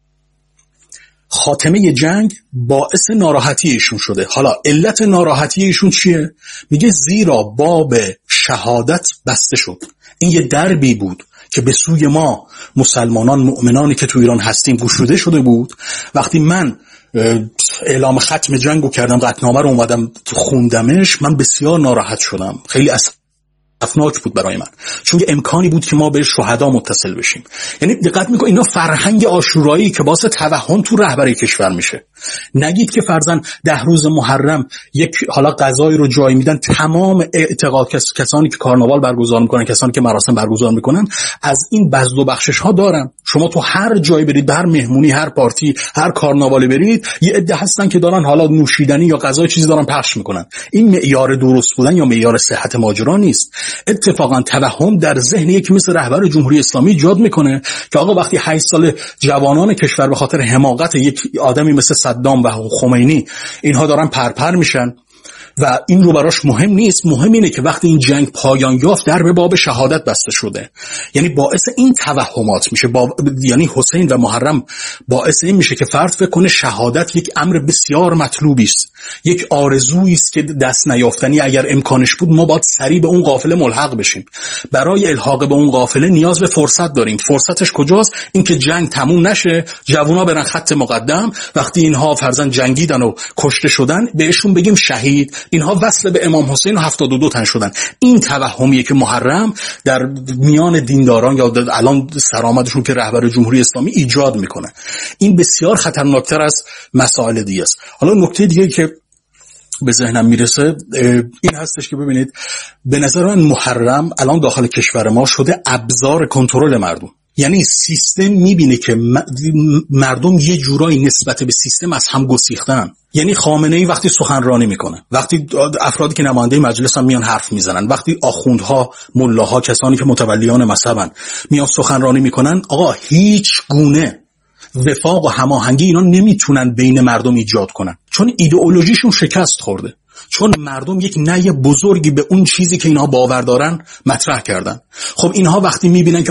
خاتمه جنگ باعث ناراحتی ایشون شده. حالا علت ناراحتی ایشون چیه؟ میگه زیرا باب شهادت بسته شد. این یه دربی بود که به سوی ما مسلمانان مؤمنانی که تو ایران هستیم گشوده شده بود. وقتی من اعلام ختم جنگو کردم، قطعنامه رو اومدم خوندمش، من بسیار ناراحت شدم. خیلی افناک بود برای من، چون امکانی بود که ما به شهدا متصل بشیم. یعنی دقت میکنید اینا فرهنگ عاشورایی که باعث توهم تو رهبری کشور میشه. نگید که فرضاً ده روز محرم یک حالا غذایی رو جای میدن، تمام اعتقاد کس... کسانی که کارناوال برگزار میکنن، کسانی که مراسم برگزار میکنن، از این بذل و بخشش ها دارن. شما تو هر جایی برید، هر مهمونی، هر پارتی، هر کارناوالی برید، یه عده هستن که دارن حالا نوشیدنی یا غذای چیزی دارن پخش میکنن. این معیار درست بودن یا معیار صحت ماجرا نیست. اتفاقا توهم در ذهن یکی مثل رهبر جمهوری اسلامی ایجاد میکنه که آقا وقتی هشت سال جوانان کشور به خاطر حماقت یک آدمی مثل صدام و خمینی اینها دارن پرپر میشن و این رو براش مهم نیست، مهم اینه که وقتی این جنگ پایان یافت در به باب شهادت بسته شده. یعنی باعث این توهمات میشه، با... یعنی حسین و محرم باعث این میشه که فرد فکر کنه شهادت یک امر بسیار مطلوبی است، یک آرزویی است که دست نیافتنی، اگر امکانش بود ما باید سریع به اون قافله ملحق بشیم. برای الحاق به اون قافله نیاز به فرصت داریم. فرصتش کجاست؟ اینکه جنگ تموم نشه، جوونا برن خط مقدم، وقتی اینها فرزند جنگیدن و کشته شدن بهشون بگیم شهید، اینها وصل به امام حسین و هفتاد و دو تن شدن. این توهمیه که محرم در میان دینداران یا الان سرآمدشون که رهبر جمهوری اسلامی ایجاد میکنه. این بسیار خطرناکتر از مسائل دیگه است. حالا نکته دیگه که به ذهنم میرسه این هستش که ببینید به نظر من محرم الان داخل کشور ما شده ابزار کنترل مردم. یعنی سیستم میبینه که مردم یه جورایی نسبت به سیستم از هم گسیختن. یعنی خامنه‌ای وقتی سخنرانی میکنه، وقتی افرادی که نماینده مجلس هم میان حرف میزنن، وقتی آخوندها، ملاها، کسانی که متولیان مذهبن میان سخنرانی میکنن، آقا هیچ گونه وفاق و هماهنگی اینا نمیتونن بین مردم ایجاد کنن، چون ایدئولوژیشون شکست خورده، چون مردم یک نهی بزرگی به اون چیزی که اینها باور دارن مطرح کردن. خب اینها وقتی میبینن که